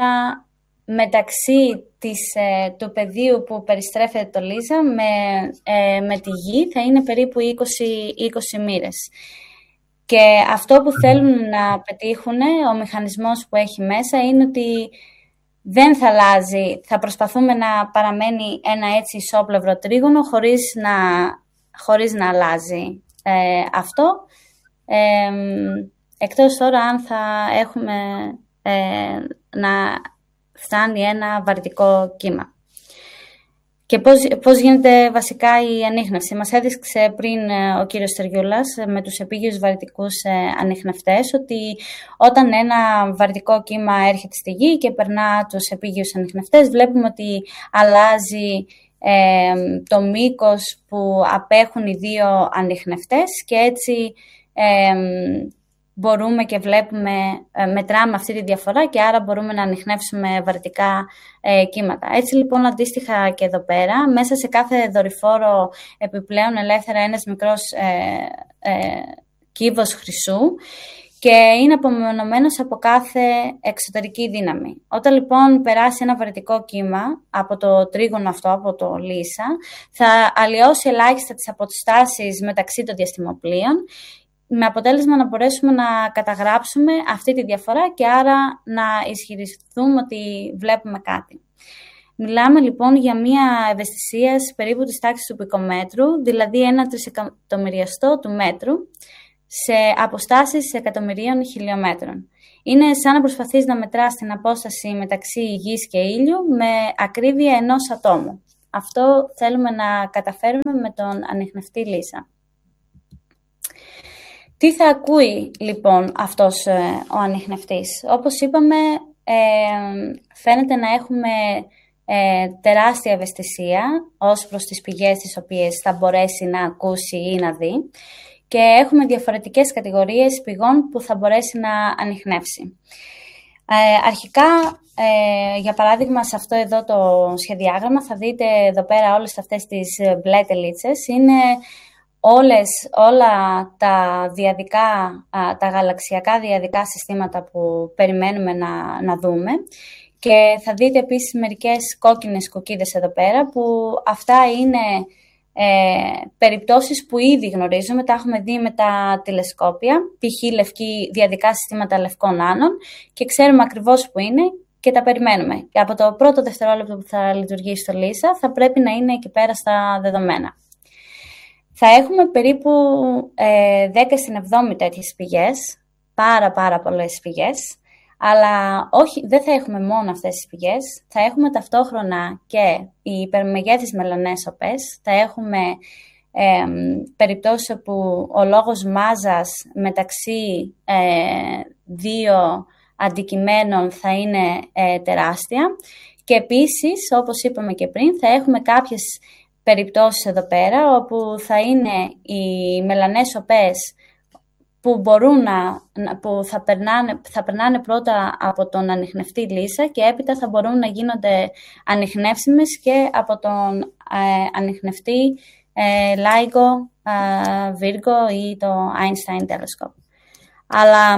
μεταξύ της, ε, του πεδίου που περιστρέφεται το λίζα με, ε, με τη γη, θα είναι περίπου είκοσι, είκοσι μοίρες. Και αυτό που θέλουν να πετύχουν, ο μηχανισμός που έχει μέσα, είναι ότι δεν θα αλλάζει, θα προσπαθούμε να παραμένει ένα έτσι ισόπλευρο τρίγωνο χωρίς να, χωρίς να αλλάζει ε, αυτό. Ε, εκτός τώρα αν θα έχουμε ε, να φτάνει ένα βαρυτικό κύμα. Και πώς, πώς γίνεται βασικά η ανίχνευση. Μας έδειξε πριν ο κύριος Στεριούλας με τους επίγειους βαρυτικούς ανιχνευτές ότι όταν ένα βαρυτικό κύμα έρχεται στη γη και περνά τους επίγειους ανιχνευτές, βλέπουμε ότι αλλάζει ε, το μήκος που απέχουν οι δύο ανιχνευτές και έτσι ε, μπορούμε και βλέπουμε, μετράμε αυτή τη διαφορά και άρα μπορούμε να ανιχνεύσουμε βαρυτικά ε, κύματα. Έτσι λοιπόν αντίστοιχα και εδώ πέρα, μέσα σε κάθε δορυφόρο επιπλέον ελεύθερα ένας μικρός ε, ε, κύβος χρυσού και είναι απομονωμένος από κάθε εξωτερική δύναμη. Όταν λοιπόν περάσει ένα βαρυτικό κύμα από το τρίγωνο αυτό, από το Λίσα, θα αλλοιώσει ελάχιστα τις αποστάσεις μεταξύ των διαστημοπλοίων, με αποτέλεσμα να μπορέσουμε να καταγράψουμε αυτή τη διαφορά και άρα να ισχυριστούμε ότι βλέπουμε κάτι. Μιλάμε λοιπόν για μια ευαισθησία περίπου της τάξης του πικομέτρου, δηλαδή ένα τρισεκατομμυριαστό του μέτρου, σε αποστάσεις εκατομμυρίων χιλιόμετρων. Είναι σαν να προσπαθείς να μετράς την απόσταση μεταξύ Γης και ήλιου με ακρίβεια ενός ατόμου. Αυτό θέλουμε να καταφέρουμε με τον ανιχνευτή Λίσα. Τι θα ακούει λοιπόν αυτός ε, ο ανιχνευτής? Όπως είπαμε, ε, φαίνεται να έχουμε ε, τεράστια ευαισθησία ως προς τις πηγές τις οποίες θα μπορέσει να ακούσει ή να δει, και έχουμε διαφορετικές κατηγορίες πηγών που θα μπορέσει να ανιχνεύσει. Ε, αρχικά, ε, για παράδειγμα, σε αυτό εδώ το σχεδιάγραμμα θα δείτε εδώ πέρα όλες αυτές τις μπλε τελίτσες. Είναι όλες, όλα τα διαδικά, τα γαλαξιακά διαδικά συστήματα που περιμένουμε να, να δούμε. Και θα δείτε επίσης μερικές κόκκινες κουκίδες εδώ πέρα, που αυτά είναι Ε, περιπτώσεις που ήδη γνωρίζουμε, τα έχουμε δει με τα τηλεσκόπια, π.χ. λευκή, διαδικά συστήματα λευκών άνων, και ξέρουμε ακριβώς που είναι και τα περιμένουμε. Και από το πρώτο δευτερόλεπτο που θα λειτουργήσει το Λίσα θα πρέπει να είναι εκεί πέρα στα δεδομένα. Θα έχουμε περίπου ε, δέκα στην εβδόμη τέτοιες πηγές, πάρα πάρα πολλές πηγές. Αλλά όχι, δεν θα έχουμε μόνο αυτές τις πηγές, θα έχουμε ταυτόχρονα και οι υπερμεγέθεις μελανές οπές, θα έχουμε ε, περιπτώσεις όπου ο λόγος μάζας μεταξύ ε, δύο αντικειμένων θα είναι ε, τεράστια, και επίσης, όπως είπαμε και πριν, θα έχουμε κάποιες περιπτώσεις εδώ πέρα όπου θα είναι οι μελανές οπές που, μπορούν να, που θα, περνάνε, θα περνάνε πρώτα από τον ανιχνευτή Λίσα και έπειτα θα μπορούν να γίνονται ανιχνεύσιμες και από τον ε, ανιχνευτή ε, LIGO, ε, Virgo ή το Einstein Telescope. Αλλά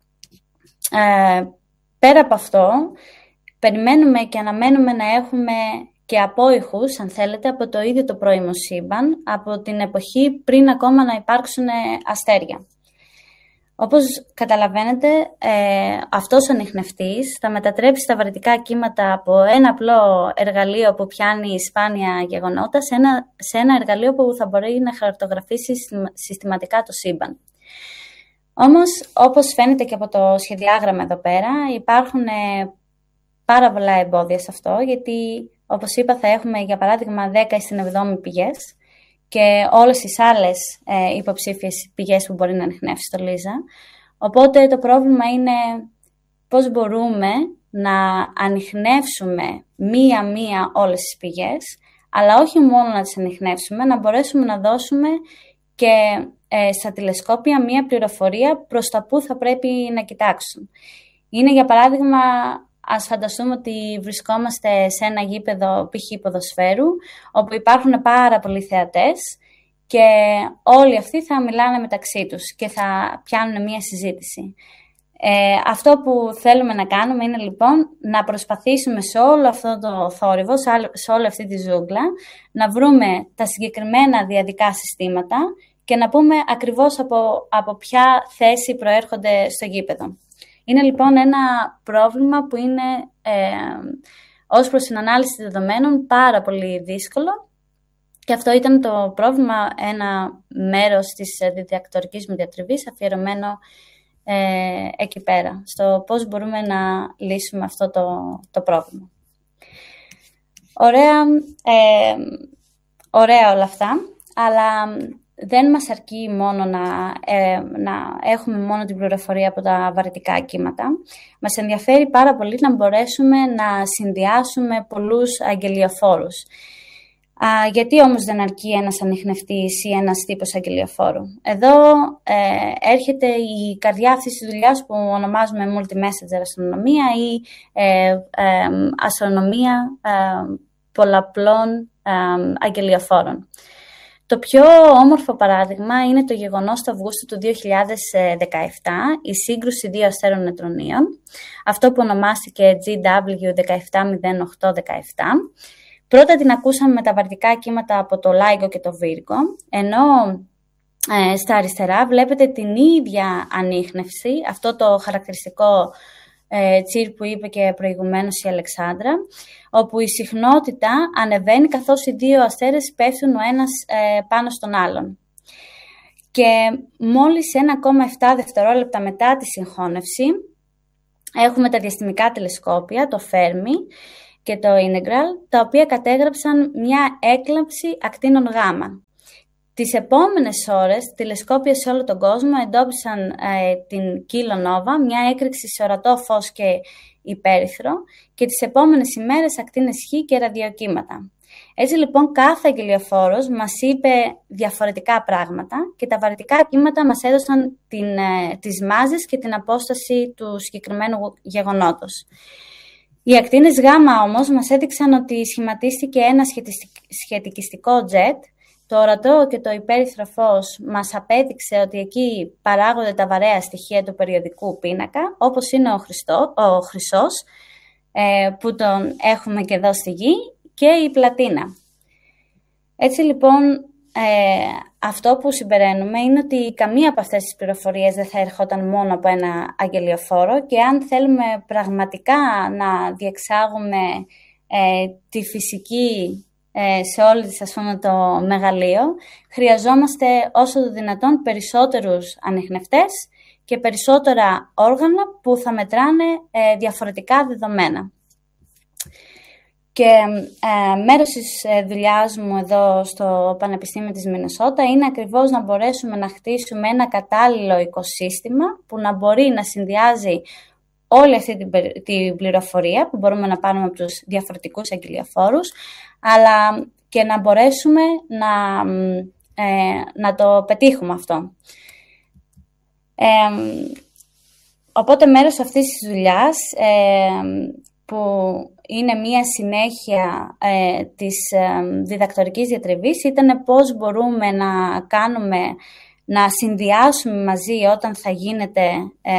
ε, πέρα από αυτό, περιμένουμε και αναμένουμε να έχουμε και απόϊχους, αν θέλετε, από το ίδιο το πρώιμο σύμπαν, από την εποχή πριν ακόμα να υπάρξουν αστέρια. Όπως καταλαβαίνετε, ε, αυτός ο ανιχνευτής θα μετατρέψει τα βαρυτικά κύματα από ένα απλό εργαλείο που πιάνει σπάνια γεγονότα σε ένα, σε ένα εργαλείο που θα μπορεί να χαρτογραφήσει συστηματικά το σύμπαν. Όμως, όπως φαίνεται και από το σχεδιάγραμμα εδώ πέρα, υπάρχουν ε, πάρα πολλά εμπόδια σε αυτό, γιατί, όπως είπα, θα έχουμε για παράδειγμα δέκα στην εβδόμη πηγές και όλες τις άλλες ε, υποψήφιες πηγές που μπορεί να ανιχνεύσει το Λίσα. Οπότε το πρόβλημα είναι πώς μπορούμε να ανιχνεύσουμε μία-μία όλες τις πηγές, αλλά όχι μόνο να τις ανιχνεύσουμε, να μπορέσουμε να δώσουμε και ε, στα τηλεσκόπια μία πληροφορία προς τα που θα πρέπει να κοιτάξουν. Είναι για παράδειγμα, ας φανταστούμε ότι βρισκόμαστε σε ένα γήπεδο π.χ. ποδοσφαίρου, όπου υπάρχουν πάρα πολλοί θεατές και όλοι αυτοί θα μιλάνε μεταξύ τους και θα πιάνουν μία συζήτηση. Ε, αυτό που θέλουμε να κάνουμε είναι λοιπόν να προσπαθήσουμε σε όλο αυτό το θόρυβο, σε όλη αυτή τη ζούγκλα, να βρούμε τα συγκεκριμένα διαδικά συστήματα και να πούμε ακριβώς από, από ποια θέση προέρχονται στο γήπεδο. Είναι λοιπόν ένα πρόβλημα που είναι ε, ως προς την ανάλυση δεδομένων πάρα πολύ δύσκολο, και αυτό ήταν το πρόβλημα, ένα μέρος της διδακτορικής μου διατριβής αφιερωμένο ε, εκεί πέρα, στο πώς μπορούμε να λύσουμε αυτό το, το πρόβλημα. Ωραία, ε, ωραία όλα αυτά, αλλά δεν μας αρκεί μόνο να, ε, να έχουμε μόνο την πληροφορία από τα βαρυτικά κύματα. Μας ενδιαφέρει πάρα πολύ να μπορέσουμε να συνδυάσουμε πολλούς αγγελιοφόρους. Α, γιατί όμως δεν αρκεί ένας ανιχνευτής ή ένας τύπος αγγελιοφόρου? Εδώ ε, έρχεται η καρδιά αυτής της δουλειάς που ονομάζουμε multi-messenger αστρονομία ή ε, ε, αστρονομία ε, πολλαπλών ε, αγγελιοφόρων. Το πιο όμορφο παράδειγμα είναι το γεγονός του Αυγούστου του δύο χιλιάδες δεκαεπτά, η σύγκρουση δύο αστέρων νετρονίων, αυτό που ονομάστηκε τζι ντάμπλιου ένα επτά μηδέν οκτώ ένα επτά. Πρώτα την ακούσαμε με τα βαρυτικά κύματα από το Λάιγκο και το Βίργο, ενώ ε, στα αριστερά βλέπετε την ίδια ανίχνευση, αυτό το χαρακτηριστικό ε, τσίρ που είπε και προηγουμένως η Αλεξάνδρα, όπου η συχνότητα ανεβαίνει καθώς οι δύο αστέρες πέφτουν ο ένας ε, πάνω στον άλλον. Και μόλις ένα κόμμα επτά δευτερόλεπτα μετά τη συγχώνευση έχουμε τα διαστημικά τηλεσκόπια, το Fermi και το Integral, τα οποία κατέγραψαν μια έκλαψη ακτίνων γάμα. Τις επόμενες ώρες, τηλεσκόπια σε όλο τον κόσμο εντόπισαν ε, την κιλονόβα, μια έκρηξη σε ορατό φως και υπέρυθρο, και τις επόμενες ημέρες ακτίνες Χ και ραδιοκύματα. Έτσι λοιπόν κάθε αγγελιοφόρος μας είπε διαφορετικά πράγματα και τα βαρυτικά κύματα μας έδωσαν την, ε, τις μάζες και την απόσταση του συγκεκριμένου γεγονότος. Οι ακτίνες γάμα όμως μας έδειξαν ότι σχηματίστηκε ένα σχετικιστικό τζετ. Το ορατό και το υπέρυθρο φως μας απέδειξε ότι εκεί παράγονται τα βαρέα στοιχεία του περιοδικού πίνακα, όπως είναι ο, Χριστό, ο χρυσός, ε, που τον έχουμε και εδώ στη Γη, και η πλατίνα. Έτσι λοιπόν, ε, αυτό που συμπεραίνουμε είναι ότι καμία από αυτές τις πληροφορίες δεν θα ερχόταν μόνο από ένα αγγελιοφόρο, και αν θέλουμε πραγματικά να διεξάγουμε ε, τη φυσική σε όλη της, ας πούμε, το μεγαλείο, χρειαζόμαστε όσο το δυνατόν περισσότερους ανιχνευτές και περισσότερα όργανα που θα μετράνε ε, διαφορετικά δεδομένα. Και ε, μέρος της ε, δουλειάς μου εδώ στο Πανεπιστήμιο της Μινεσότα είναι ακριβώς να μπορέσουμε να χτίσουμε ένα κατάλληλο οικοσύστημα που να μπορεί να συνδυάζει όλη αυτή την, την πληροφορία που μπορούμε να πάρουμε από τους διαφορετικούς αγγελιοφόρους, αλλά και να μπορέσουμε να, ε, να το πετύχουμε αυτό. Ε, οπότε μέρος αυτής της δουλειάς, ε, που είναι μία συνέχεια ε, της ε, διδακτορικής διατριβής, ήταν πώς μπορούμε να κάνουμε, να συνδυάσουμε μαζί όταν θα γίνεται ε,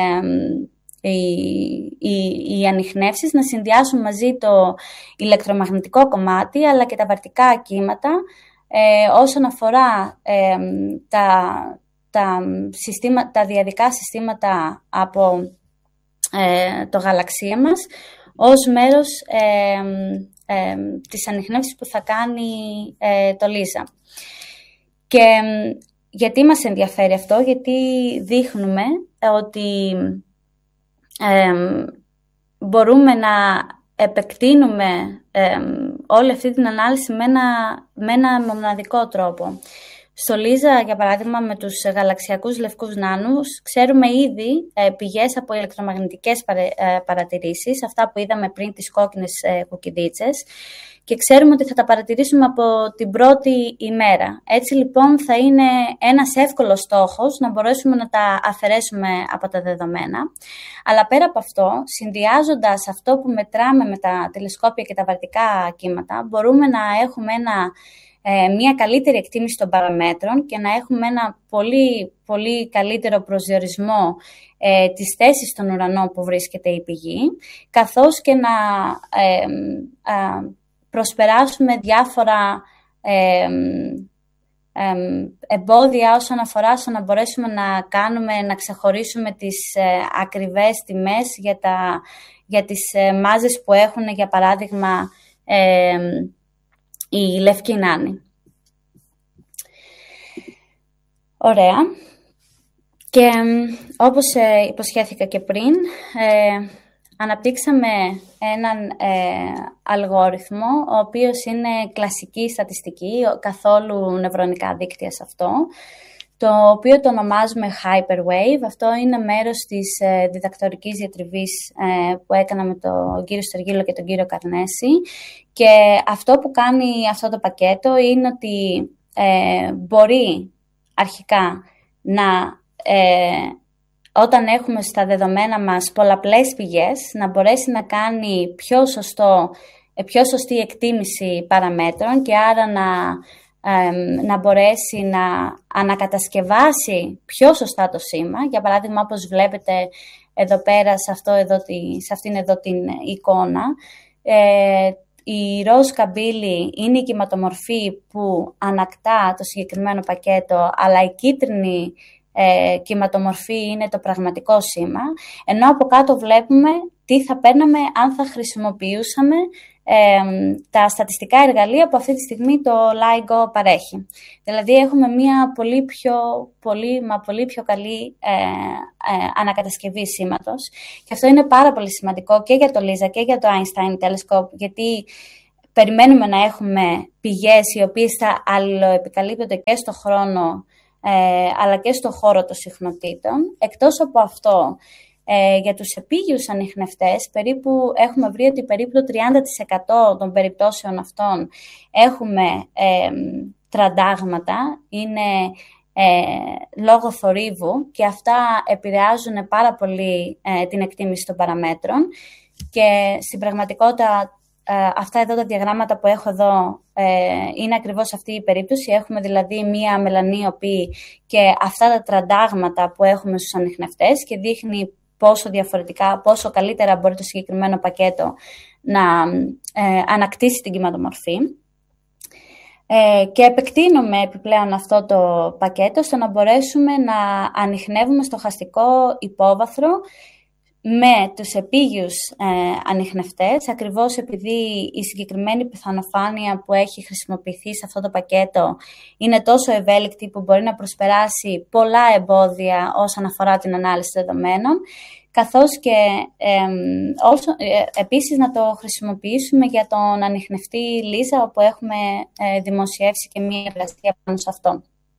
Οι, οι, οι ανιχνεύσεις, να συνδυάσουν μαζί το ηλεκτρομαγνητικό κομμάτι αλλά και τα βαρυτικά κύματα ε, όσον αφορά ε, τα, τα, συστήμα, τα διαδικά συστήματα από ε, το γαλαξία μας ως μέρος ε, ε, της ανιχνεύσης που θα κάνει ε, το Λίζα. Και ε, γιατί μας ενδιαφέρει αυτό? Γιατί δείχνουμε ότι Ε, μπορούμε να επεκτείνουμε ε, όλη αυτή την ανάλυση με ένα, με ένα μοναδικό τρόπο. Στο Λίζα, για παράδειγμα, με τους γαλαξιακούς λευκούς νάνους, ξέρουμε ήδη ε, πηγές από ηλεκτρομαγνητικές παρα, ε, παρατηρήσεις, αυτά που είδαμε πριν, τις κόκκινες ε, κουκκιδίτσες, και ξέρουμε ότι θα τα παρατηρήσουμε από την πρώτη ημέρα. Έτσι λοιπόν θα είναι ένας εύκολος στόχος να μπορέσουμε να τα αφαιρέσουμε από τα δεδομένα. Αλλά πέρα από αυτό, συνδυάζοντας αυτό που μετράμε με τα τηλεσκόπια και τα βαρυτικά κύματα, μπορούμε να έχουμε ένα, ε, μια καλύτερη εκτίμηση των παραμέτρων και να έχουμε ένα πολύ, πολύ καλύτερο προσδιορισμό ε, της θέσης στον ουρανό που βρίσκεται η πηγή, καθώς και να Ε, ε, προσπεράσουμε διάφορα ε, ε, εμπόδια όσον αφορά στο να μπορέσουμε να κάνουμε, να ξεχωρίσουμε τις ε, ακριβές τιμές για, τα, για τις ε, μάζες που έχουν, για παράδειγμα, ε, οι λευκοί νάνοι. Ωραία. Και όπως ε, υποσχέθηκα και πριν, ε, αναπτύξαμε έναν ε, αλγόριθμο, ο οποίος είναι κλασική στατιστική, καθόλου νευρονικά δίκτυα σε αυτό, το οποίο το ονομάζουμε Hyperwave. Αυτό είναι μέρος της ε, διδακτορικής διατριβής ε, που έκανα με τον κύριο Στεργίλο και τον κύριο Καρνέση. Και αυτό που κάνει αυτό το πακέτο είναι ότι ε, μπορεί αρχικά να... Ε, όταν έχουμε στα δεδομένα μας πολλαπλές πηγές, να μπορέσει να κάνει πιο, σωστό, πιο σωστή εκτίμηση παραμέτρων και άρα να να μπορέσει να ανακατασκευάσει πιο σωστά το σήμα. Για παράδειγμα, όπως βλέπετε εδώ πέρα, σε, αυτό εδώ, σε αυτήν εδώ την εικόνα, ε, η ροζ καμπύλη είναι η κυματομορφή που ανακτά το συγκεκριμένο πακέτο, αλλά η κίτρινη ε, κυματομορφή είναι το πραγματικό σήμα, ενώ από κάτω βλέπουμε τι θα παίρναμε αν θα χρησιμοποιούσαμε Ε, τα στατιστικά εργαλεία που αυτή τη στιγμή το LIGO παρέχει. Δηλαδή έχουμε μια πολύ πιο, πολύ, μα πολύ πιο καλή ε, ε, ανακατασκευή σήματος, και αυτό είναι πάρα πολύ σημαντικό και για το LISA και για το Einstein Telescope, γιατί περιμένουμε να έχουμε πηγές οι οποίες θα αλληλοεπικαλύπτονται και στο χρόνο ε, αλλά και στο χώρο των συχνοτήτων. Εκτός από αυτό, Ε, για τους επίγειους ανιχνευτές, περίπου έχουμε βρει ότι περίπου το τριάντα τοις εκατό των περιπτώσεων αυτών έχουμε ε, τραντάγματα, είναι ε, λόγω θορύβου, και αυτά επηρεάζουν πάρα πολύ ε, την εκτίμηση των παραμέτρων, και στην πραγματικότητα ε, αυτά εδώ τα διαγράμματα που έχω εδώ ε, είναι ακριβώς αυτή η περίπτωση. Έχουμε δηλαδή μία μελανίωπη και αυτά τα τραντάγματα που έχουμε στους ανιχνευτές, και δείχνει πόσο διαφορετικά, πόσο καλύτερα μπορεί το συγκεκριμένο πακέτο να ε, ανακτήσει την κυματομορφή. Ε, και επεκτείνουμε επιπλέον αυτό το πακέτο στο να μπορέσουμε να ανιχνεύουμε στοχαστικό υπόβαθρο με τους επίγειους ε, ανιχνευτές, ακριβώς επειδή η συγκεκριμένη πιθανοφάνεια που έχει χρησιμοποιηθεί σε αυτό το πακέτο είναι τόσο ευέλικτη που μπορεί να προσπεράσει πολλά εμπόδια όσον αφορά την ανάλυση δεδομένων, καθώς και ε, όσο, ε, επίσης να το χρησιμοποιήσουμε για τον ανιχνευτή LISA, όπου έχουμε ε, δημοσιεύσει και μία εργασία πάνω σε αυτό.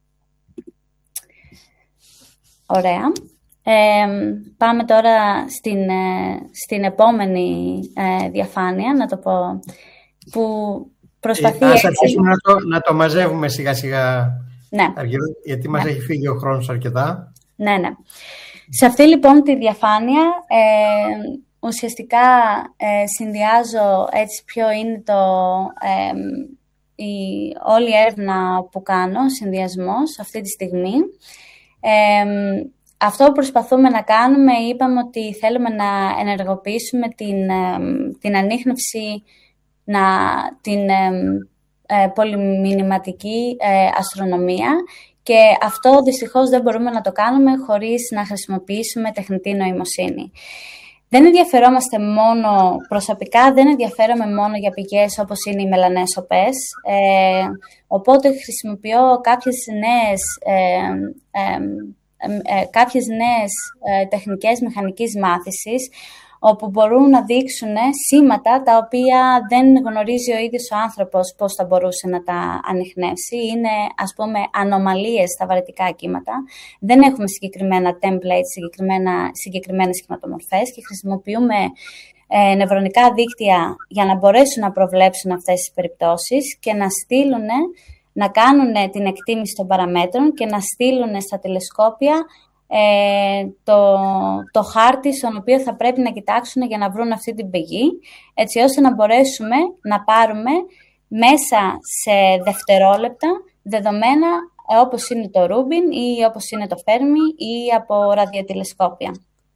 Ωραία. Ε, πάμε τώρα στην, ε, στην επόμενη ε, διαφάνεια, να το πω, που προσπαθεί... Ε, ας αρχίσουμε να το, να το μαζεύουμε σιγά σιγά, ναι. Αργύρου, γιατί μας ναι. έχει φύγει ο χρόνος αρκετά. Ναι, ναι. Σε αυτή λοιπόν τη διαφάνεια ε, ουσιαστικά ε, συνδυάζω έτσι ποιο είναι το, ε, η, όλη η έρευνα που κάνω, συνδυασμός αυτή τη στιγμή. Ε, Αυτό που προσπαθούμε να κάνουμε, είπαμε ότι θέλουμε να ενεργοποιήσουμε την, την ανίχνευση, να, την ε, πολυμηνυματική ε, αστρονομία, και αυτό δυστυχώς δεν μπορούμε να το κάνουμε χωρίς να χρησιμοποιήσουμε τεχνητή νοημοσύνη. Δεν ενδιαφερόμαστε μόνο, προσωπικά δεν ενδιαφέρομαι μόνο για πηγές όπως είναι οι μελανέσωπες, ε, οπότε χρησιμοποιώ κάποιες νέες... Ε, ε, Ε, κάποιες νέες ε, τεχνικές μηχανικής μάθησης, όπου μπορούν να δείξουν σήματα τα οποία δεν γνωρίζει ο ίδιος ο άνθρωπος πώς θα μπορούσε να τα ανιχνεύσει. Είναι, ας πούμε, ανομαλίες στα βαρυτικά κύματα. Δεν έχουμε συγκεκριμένα templates, συγκεκριμένα, συγκεκριμένες κυματομορφές, και χρησιμοποιούμε ε, νευρονικά δίκτυα για να μπορέσουν να προβλέψουν αυτές τις περιπτώσεις και να στείλουν να κάνουν την εκτίμηση των παραμέτρων και να στείλουν στα τηλεσκόπια ε, το, το χάρτη στον οποίο θα πρέπει να κοιτάξουν για να βρουν αυτή την πηγή, έτσι ώστε να μπορέσουμε να πάρουμε μέσα σε δευτερόλεπτα δεδομένα ε, όπως είναι το Rubin ή όπως είναι το Fermi ή από ραδιοτηλεσκόπια.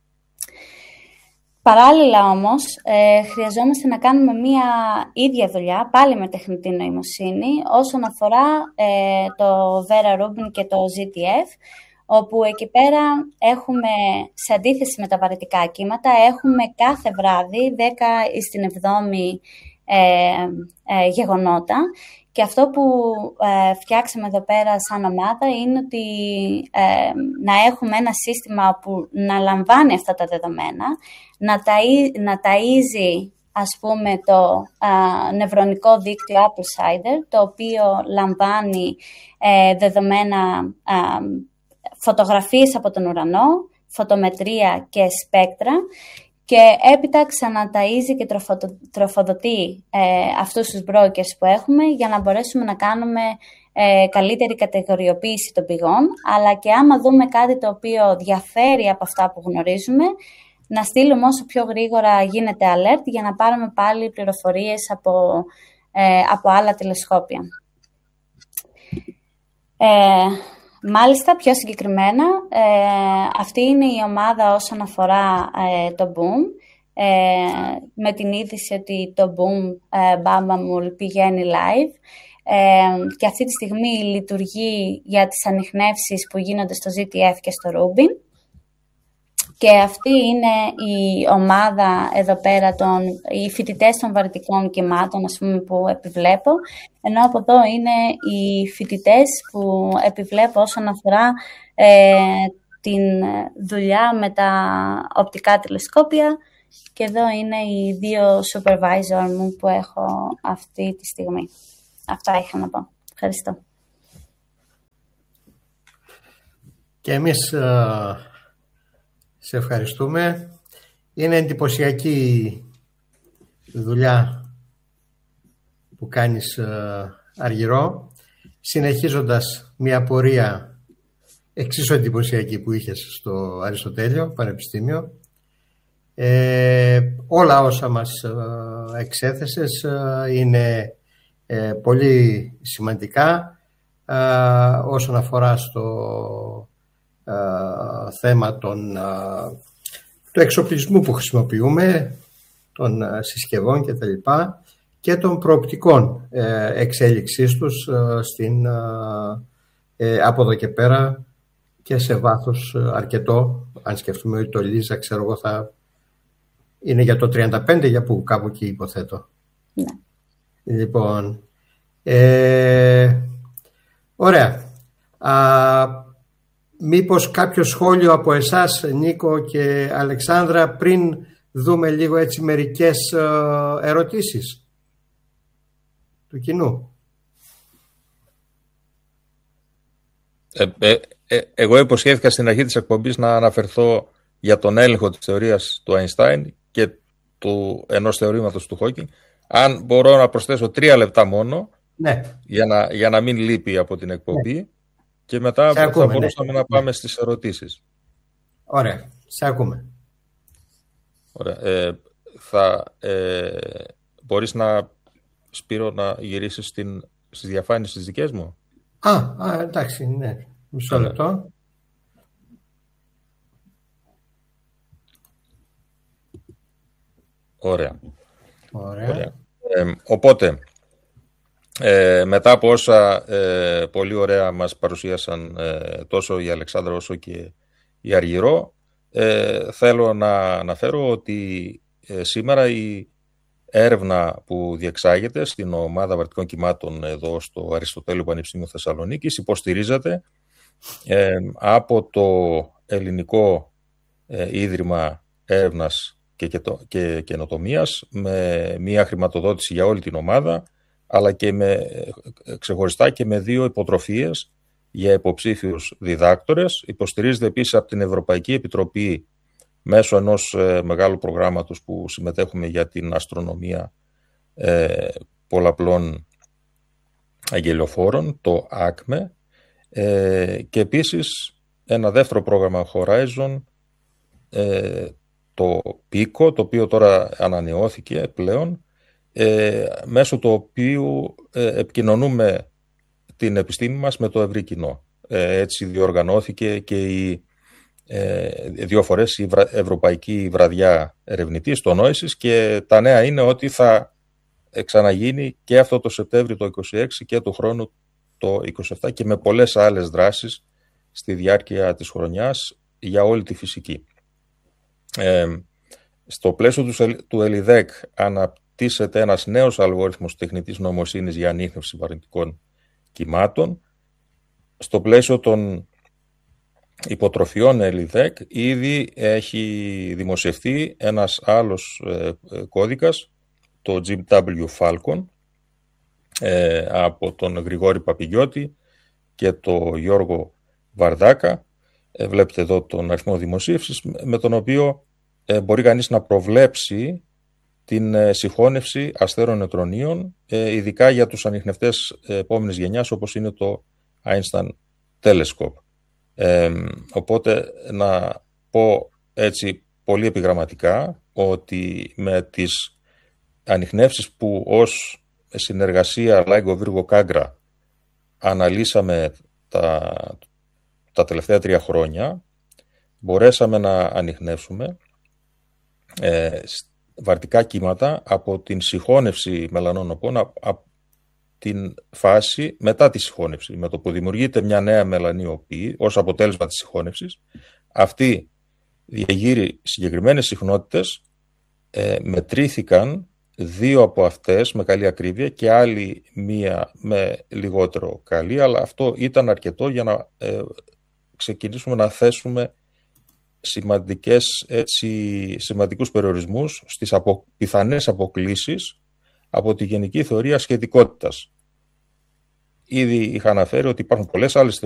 Παράλληλα όμως, ε, χρειαζόμαστε να κάνουμε μία ίδια δουλειά, πάλι με τεχνητή νοημοσύνη, όσον αφορά ε, το Vera Rubin και το ζι τι εφ, όπου εκεί πέρα έχουμε, σε αντίθεση με τα βαρυτικά κύματα, έχουμε κάθε βράδυ δέκα στην εβδόμη ε, ε, γεγονότα. Και αυτό που ε, φτιάξαμε εδώ πέρα σαν ομάδα είναι ότι ε, να έχουμε ένα σύστημα που να λαμβάνει αυτά τα δεδομένα, να, ταΐ, να ταΐζει, ας πούμε, το ε, νευρονικό δίκτυο Applesider, το οποίο λαμβάνει ε, δεδομένα, ε, φωτογραφίες από τον ουρανό, φωτομετρία και σπέκτρα, και έπειτα ξαναταΐζει και τροφοδοτεί ε, αυτούς τους brokers που έχουμε για να μπορέσουμε να κάνουμε ε, καλύτερη κατηγοριοποίηση των πηγών, αλλά και άμα δούμε κάτι το οποίο διαφέρει από αυτά που γνωρίζουμε, να στείλουμε όσο πιο γρήγορα γίνεται alert για να πάρουμε πάλι πληροφορίες από, ε, από άλλα τηλεσκόπια. Ε, μάλιστα, πιο συγκεκριμένα, ε, αυτή είναι η ομάδα όσον αφορά ε, το Boom, ε, με την είδηση ότι το Boom ε, Bambamul πηγαίνει live. Ε, και αυτή τη στιγμή λειτουργεί για τις ανιχνεύσεις που γίνονται στο ζι τι εφ και στο Rubin. Και αυτή είναι η ομάδα εδώ πέρα, των, οι φοιτητές των βαρυτικών κυμάτων, ας πούμε, που επιβλέπω. Ενώ από εδώ είναι οι φοιτητές που επιβλέπω όσον αφορά ε, την δουλειά με τα οπτικά τηλεσκόπια. Και εδώ είναι οι δύο supervisor μου που έχω αυτή τη στιγμή. Αυτά είχα να πω. Ευχαριστώ. Και εμείς uh, σε ευχαριστούμε. Είναι εντυπωσιακή η δουλειά που κάνεις uh, Αργυρό, συνεχίζοντας μια πορεία εξίσου εντυπωσιακή που είχες στο Αριστοτέλειο Πανεπιστήμιο. Ε, όλα όσα μας uh, εξέθεσες uh, είναι Ε, πολύ σημαντικά ε, όσον αφορά στο ε, θέμα των, ε, του εξοπλισμού που χρησιμοποιούμε, των ε, συσκευών και τα λοιπά, και των προοπτικών ε, εξέλιξής τους ε, στην, ε, από εδώ και πέρα και σε βάθος αρκετό. Αν σκεφτούμε ότι το Λίζα, ξέρω εγώ, θα είναι για το τριάντα πέντε, για που κάπου εκεί υποθέτω. Ναι. Λοιπόν, ε, ωραία. Α, μήπως κάποιο σχόλιο από εσάς, Νίκο και Αλεξάνδρα, πριν δούμε λίγο έτσι μερικές ερωτήσεις του κοινού. Ε, ε, ε, εγώ υποσχέθηκα στην αρχή της εκπομπής να αναφερθώ για τον έλεγχο της θεωρίας του Einstein και του ενός θεωρήματος του Hawking. Αν μπορώ να προσθέσω τρία λεπτά μόνο, ναι, για, να, για να μην λείπει από την εκπομπή, ναι, και μετά σε θα ακούμε, μπορούσαμε ναι, να πάμε ναι. στις ερωτήσεις. Ωραία, σε ακούμε. Ωραία. Ε, θα ε, μπορείς να, Σπύρο, να γυρίσεις στην, στις διαφάνειες τις δικές μου. Α, α εντάξει, ναι. Μισό Ωραία. λεπτό. Ωραία. Ωραία. Ωραία. Ε, οπότε, ε, μετά από όσα ε, πολύ ωραία μας παρουσίασαν ε, τόσο η Αλεξάνδρα όσο και η Αργυρό, ε, θέλω να αναφέρω ότι ε, σήμερα η έρευνα που διεξάγεται στην ομάδα βαρυτικών κυμάτων εδώ στο Αριστοτέλειο Πανεπιστήμιο Θεσσαλονίκης υποστηρίζεται ε, από το Ελληνικό ε, Ίδρυμα Έρευνας και, και καινοτομίας, με μία χρηματοδότηση για όλη την ομάδα, αλλά και με, ξεχωριστά και με δύο υποτροφίες για υποψήφιους διδάκτορες. Υποστηρίζεται επίσης από την Ευρωπαϊκή Επιτροπή μέσω ενός ε, μεγάλου προγράμματος που συμμετέχουμε για την αστρονομία ε, πολλαπλών αγγελιοφόρων, το ΑΚΜΕ, ε, και επίσης ένα δεύτερο πρόγραμμα Horizon, ε, το πίκο, το οποίο τώρα ανανεώθηκε πλέον, ε, μέσω του οποίου ε, επικοινωνούμε την επιστήμη μας με το ευρύ κοινό. Ε, έτσι διοργανώθηκε και η, ε, δύο φορές η Ευρωπαϊκή Βραδιά Ερευνητής στο Νόησης, και τα νέα είναι ότι θα ξαναγίνει και αυτό το Σεπτέμβριο το είκοσι έξι και του χρόνου το είκοσι επτά, και με πολλές άλλες δράσεις στη διάρκεια της χρονιάς για όλη τη φυσική. Ε, στο πλαίσιο του, του ΕΛΙΔΕΚ αναπτύσσεται ένας νέος αλγόριθμος τεχνητής νοημοσύνης για ανίχνευση βαρυτικών κυμάτων. Στο πλαίσιο των υποτροφιών ΕΛΙΔΕΚ ήδη έχει δημοσιευθεί ένας άλλος ε, κώδικας, το τζι ντάμπλιου Falcon, ε, από τον Γρηγόρη Παπηγιώτη και τον Γιώργο Βαρδάκα. Ε, βλέπετε εδώ τον αριθμό δημοσίευσης, με τον οποίο ε, μπορεί κανείς να προβλέψει την ε, συγχώνευση αστέρων νετρονίων, ε, ειδικά για τους ανιχνευτές ε, επόμενης γενιάς, όπως είναι το Einstein Telescope. Ε, οπότε να πω έτσι πολύ επιγραμματικά ότι με τις ανιχνεύσεις που ως συνεργασία Λάιγκο Βίργο Κάγκρα αναλύσαμε τα, τα τελευταία τρία χρόνια μπορέσαμε να ανιχνεύσουμε ε, βαρτικά κύματα από την συγχώνευση μελανών οπών, από την φάση μετά τη συγχώνευση. Με το που δημιουργείται μια νέα μελανή οπή ως αποτέλεσμα της συγχώνευσης, αυτή διαγείρει συγκεκριμένες συχνότητες, ε, μετρήθηκαν δύο από αυτές με καλή ακρίβεια και άλλη μία με λιγότερο καλή, αλλά αυτό ήταν αρκετό για να ε, ξεκινήσουμε να θέσουμε σημαντικές, έτσι, σημαντικούς περιορισμούς στις απο, πιθανές αποκλίσεις από τη γενική θεωρία σχετικότητας. Ήδη είχα αναφέρει ότι υπάρχουν πολλές άλλες